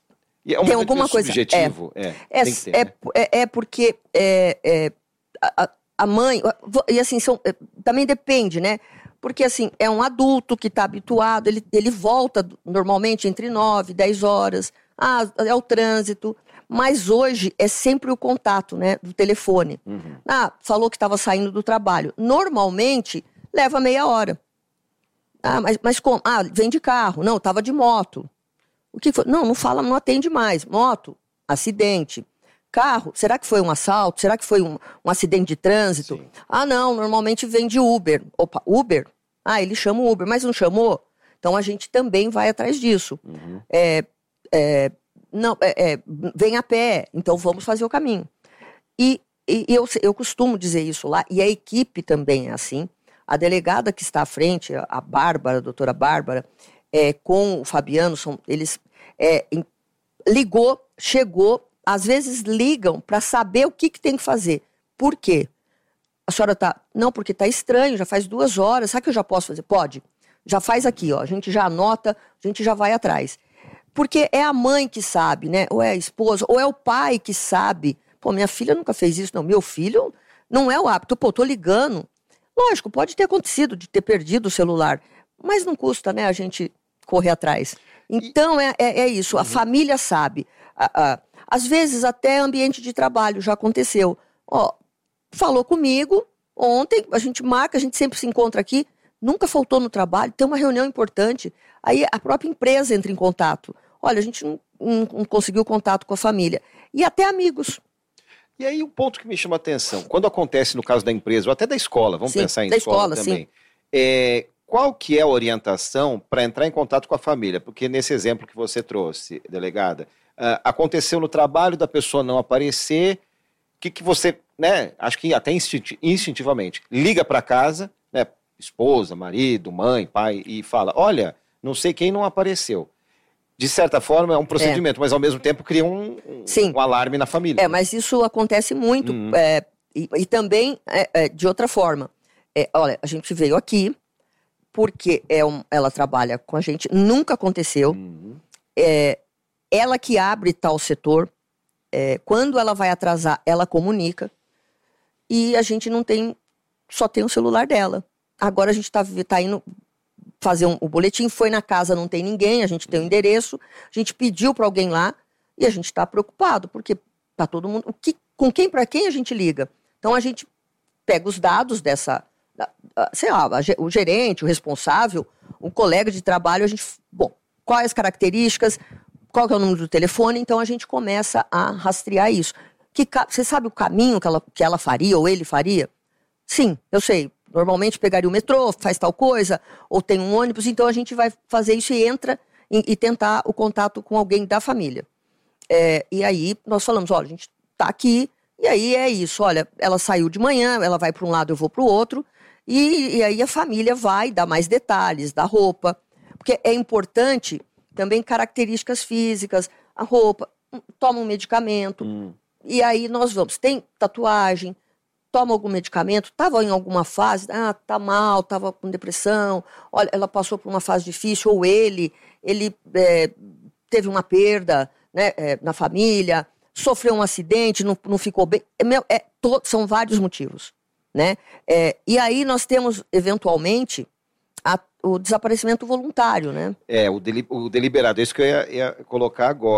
E é um
tem alguma coisa
subjetivo?
É,
é,
é,
ter,
é,
né?
é, é porque é, é, a, a mãe... E assim, são, também depende, né? Porque assim, é um adulto que está habituado, ele, ele volta normalmente entre nove, dez horas. Ah, é o trânsito... Mas hoje é sempre o contato, né, do telefone. Uhum. Ah, falou que estava saindo do trabalho. Normalmente, leva meia hora. Ah, mas, mas como? Ah, vem de carro. Não, estava de moto. O que foi? Não, não fala, não atende mais. Moto, acidente. Carro, será que foi um assalto? Será que foi um, um acidente de trânsito? Sim. Ah, não, normalmente vem de Uber. Opa, Uber? Ah, ele chama o Uber, mas não chamou? Então a gente também vai atrás disso. Uhum. É... é Não, é, é, vem a pé, então vamos fazer o caminho. E, e eu, eu costumo dizer isso lá, e a equipe também é assim. A delegada que está à frente, a Bárbara, a doutora Bárbara, é, com o Fabiano, são, eles é, em, ligou, chegou, às vezes ligam para saber o que, que tem que fazer. Por quê? A senhora está... Não, porque está estranho, já faz duas horas, sabe que eu já posso fazer? Pode. Já faz aqui, ó, a gente já anota, a gente já vai atrás. Porque é a mãe que sabe, né? Ou é a esposa, ou é o pai que sabe. Pô, minha filha nunca fez isso, não. Meu filho não é o hábito. Pô, tô ligando. Lógico, pode ter acontecido de ter perdido o celular. Mas não custa, né, a gente correr atrás. Então, é, é, é isso. A uhum. família sabe. A, a, às vezes, até ambiente de trabalho já aconteceu. Ó, falou comigo ontem, a gente marca, a gente sempre se encontra aqui. Nunca faltou no trabalho, tem uma reunião importante. Aí a própria empresa entra em contato. Olha, a gente não, não, não conseguiu contato com a família. E até amigos.
E aí um ponto que me chama a atenção, quando acontece no caso da empresa, ou até da escola, vamos
sim,
pensar em
da
escola,
escola
também.
Sim.
É, qual que é a orientação para entrar em contato com a família? Porque nesse exemplo que você trouxe, delegada, uh, aconteceu no trabalho da pessoa não aparecer, o que, que você, né, acho que até instinti- instintivamente, liga para casa, né, esposa, marido, mãe, pai, e fala, olha, não sei quem não apareceu. De certa forma é um procedimento, é. mas ao mesmo tempo cria um, um, um alarme na família.
É, mas isso acontece muito, uhum. é, e, e também é, é, de outra forma. É, olha, a gente veio aqui porque é um, ela trabalha com a gente, nunca aconteceu. Uhum. É, ela que abre tal setor, é, quando ela vai atrasar, ela comunica, e a gente não tem, só tem o celular dela. Agora a gente está tá indo fazer um, o boletim, foi na casa, não tem ninguém, a gente tem o um endereço, a gente pediu para alguém lá e a gente está preocupado, porque tá todo mundo... O que, com quem, para quem a gente liga? Então a gente pega os dados dessa... Sei lá, o gerente, o responsável, o colega de trabalho, a gente... Bom, quais as características, qual que é o número do telefone, então a gente começa a rastrear isso. Que, você sabe o caminho que ela, que ela faria ou ele faria? Sim, eu sei. Normalmente pegaria o metrô, faz tal coisa, ou tem um ônibus, então a gente vai fazer isso e entra e, e tentar o contato com alguém da família. É, e aí nós falamos, olha, a gente tá aqui, e aí é isso, olha, ela saiu de manhã, ela vai para um lado, eu vou para o outro, e, e aí a família vai dar mais detalhes da roupa, porque é importante também características físicas, a roupa, toma um medicamento, hum. e aí nós vamos, tem tatuagem, toma algum medicamento, estava em alguma fase, ah, tá mal, estava com depressão, olha, ela passou por uma fase difícil, ou ele, ele é, teve uma perda, né, é, na família, sofreu um acidente, não, não ficou bem, é, é, to, são vários motivos, né, é, e aí nós temos, eventualmente, a, o desaparecimento voluntário, né.
É, o, deli, o deliberado, é isso que eu ia, ia colocar agora.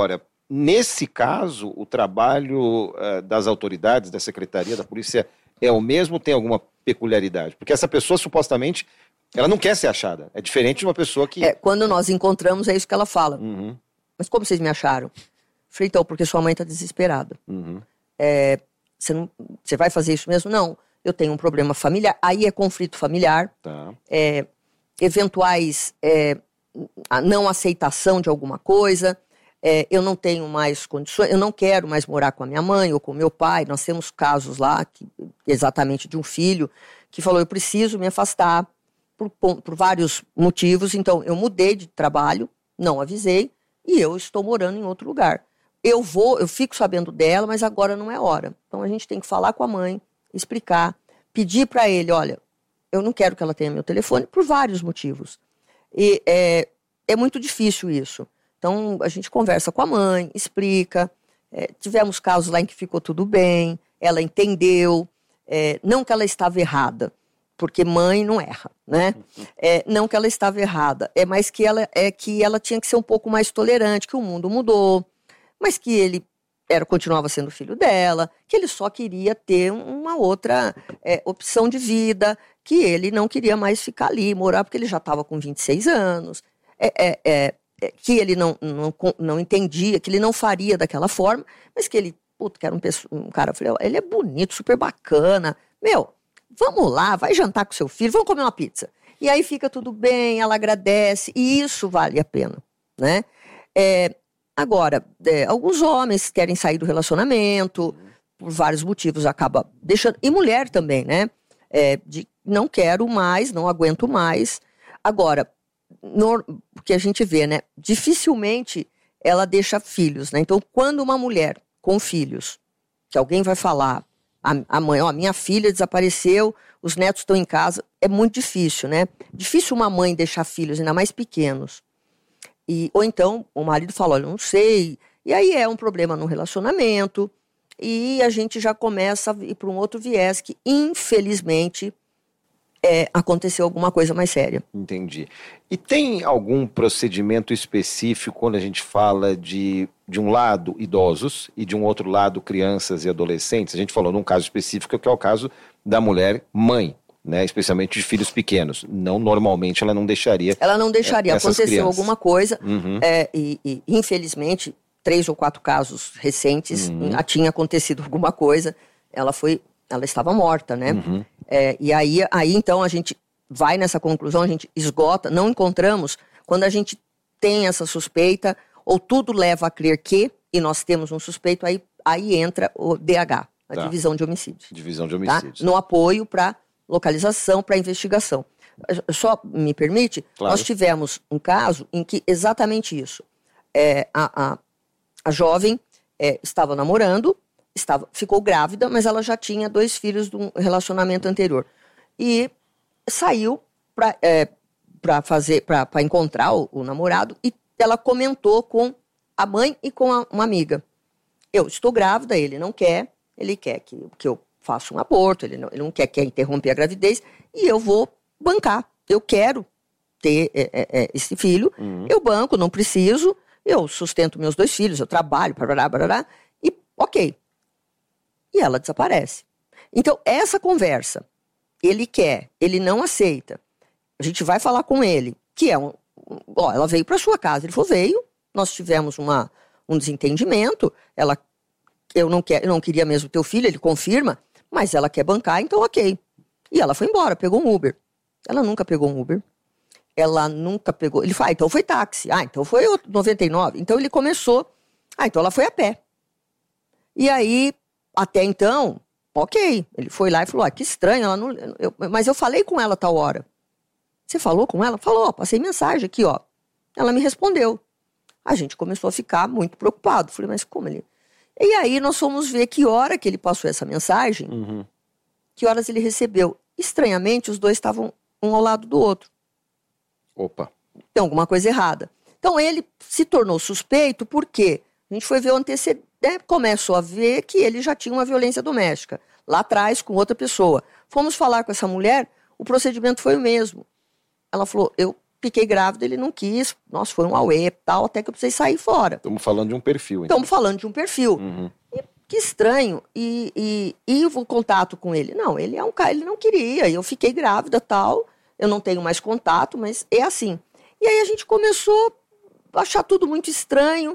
nesse caso, o trabalho uh, das autoridades, da secretaria, da polícia, é o mesmo? Tem alguma peculiaridade? Porque essa pessoa, supostamente, ela não quer ser achada. É diferente de uma pessoa que...
É, quando nós encontramos, é isso que ela fala.
Uhum.
Mas como vocês me acharam? Falei, então, porque sua mãe está desesperada.
Uhum.
É, você, não, você vai fazer isso mesmo? Não, eu tenho um problema familiar. Aí é conflito familiar.
Tá.
É, eventuais é, a não aceitação de alguma coisa. É, eu não tenho mais condições, eu não quero mais morar com a minha mãe ou com o meu pai. Nós temos casos lá, que, exatamente de um filho, que falou, eu preciso me afastar por, por vários motivos. Então, eu mudei de trabalho, não avisei, e eu estou morando em outro lugar. Eu vou, eu fico sabendo dela, mas agora não é hora. Então, a gente tem que falar com a mãe, explicar, pedir para ele, olha, eu não quero que ela tenha meu telefone, por vários motivos. E é, é muito difícil isso. Então, a gente conversa com a mãe, explica. É, tivemos casos lá em que ficou tudo bem, ela entendeu. É, não que ela estava errada, porque mãe não erra, né? É, não que ela estava errada, é mais que ela, é que ela tinha que ser um pouco mais tolerante, que o mundo mudou, mas que ele era, continuava sendo filho dela, que ele só queria ter uma outra é, opção de vida, que ele não queria mais ficar ali, morar, porque ele já estava com vinte e seis anos. É... é, é que ele não, não, não entendia, que ele não faria daquela forma, mas que ele, puto, que era um, um cara, eu falei, ele é bonito, super bacana, meu, vamos lá, vai jantar com seu filho, vamos comer uma pizza. E aí fica tudo bem, ela agradece, e isso vale a pena, né? É, agora, é, alguns homens querem sair do relacionamento, por vários motivos, acaba deixando, e mulher também, né? É, de não quero mais, não aguento mais. Agora, No, porque a gente vê, né? Dificilmente ela deixa filhos, né? Então, quando uma mulher com filhos, que alguém vai falar, a, a mãe, ó, minha filha desapareceu, os netos estão em casa, é muito difícil, né? Difícil uma mãe deixar filhos, ainda mais pequenos. E, ou então, o marido fala, olha, eu não sei. E aí é um problema no relacionamento, e a gente já começa a ir para um outro viés que, infelizmente, É, aconteceu alguma coisa mais séria.
Entendi. E tem algum procedimento específico quando a gente fala de, de um lado idosos e de um outro lado crianças e adolescentes? A gente falou num caso específico que é o caso da mulher mãe, né? Especialmente de filhos pequenos. Não, normalmente ela não deixaria.
Ela não deixaria.
Essas
Aconteceu
crianças.
alguma coisa
Uhum.
é, e, e infelizmente três ou quatro casos recentes
Uhum.
tinha acontecido alguma coisa. Ela foi, ela estava morta, né?
Uhum.
É, e aí, aí, então, a gente vai nessa conclusão, a gente esgota, não encontramos, quando a gente tem essa suspeita, ou tudo leva a crer que, e nós temos um suspeito, aí, aí entra o D H, a
Tá.
Divisão de Homicídios.
Divisão de
Tá?
homicídios.
No apoio para localização, para investigação. Só me permite,
Claro.
nós tivemos um caso em que exatamente isso. É, a, a, a jovem é, estava namorando, Estava, ficou grávida, mas ela já tinha dois filhos de um relacionamento anterior. E saiu para é, para fazer, para encontrar o, o namorado, e ela comentou com a mãe e com a, uma amiga. Eu estou grávida, ele não quer, ele quer que, que eu faça um aborto, ele não, ele não quer, quer interromper a gravidez, e eu vou bancar. Eu quero ter é, é, esse filho,
Uhum.
eu banco, não preciso, eu sustento meus dois filhos, eu trabalho, barará, barará, e ok. E ela desaparece. Então, essa conversa, ele quer, ele não aceita. A gente vai falar com ele, que é um... Ó, ela veio para sua casa, ele falou, veio, nós tivemos uma, um desentendimento, ela, eu não, quer, eu não queria mesmo teu filho, ele confirma, mas ela quer bancar, então ok. E ela foi embora, pegou um Uber. Ela nunca pegou um Uber. Ela nunca pegou... Ele falou, ah, então foi táxi. Ah, então foi o noventa e nove. Então ele começou... Ah, então ela foi a pé. E aí... Até então, ok, ele foi lá e falou, ah, que estranho, ela não, eu, mas eu falei com ela tal hora. Você falou com ela? Falou, passei mensagem aqui, ó. Ela me respondeu. A gente começou a ficar muito preocupado. Falei, mas como ele... E aí nós fomos ver que hora que ele passou essa mensagem,
Uhum.
que horas ele recebeu. Estranhamente, os dois estavam um ao lado do outro.
Opa.
Tem alguma coisa errada. Então ele se tornou suspeito porque a gente foi ver o antecedente. Né, começou a ver que ele já tinha uma violência doméstica, lá atrás, com outra pessoa. Fomos falar com essa mulher, o procedimento foi o mesmo. Ela falou, eu fiquei grávida, ele não quis. Nossa, foi um auê e tal, até que eu precisei sair fora.
Estamos falando de um perfil, então.
Estamos falando de um perfil.
Uhum.
E, que estranho. E, e, e o contato com ele? Não, ele é um cara, ele não queria. Eu fiquei grávida e tal. Eu não tenho mais contato, mas é assim. E aí a gente começou a achar tudo muito estranho.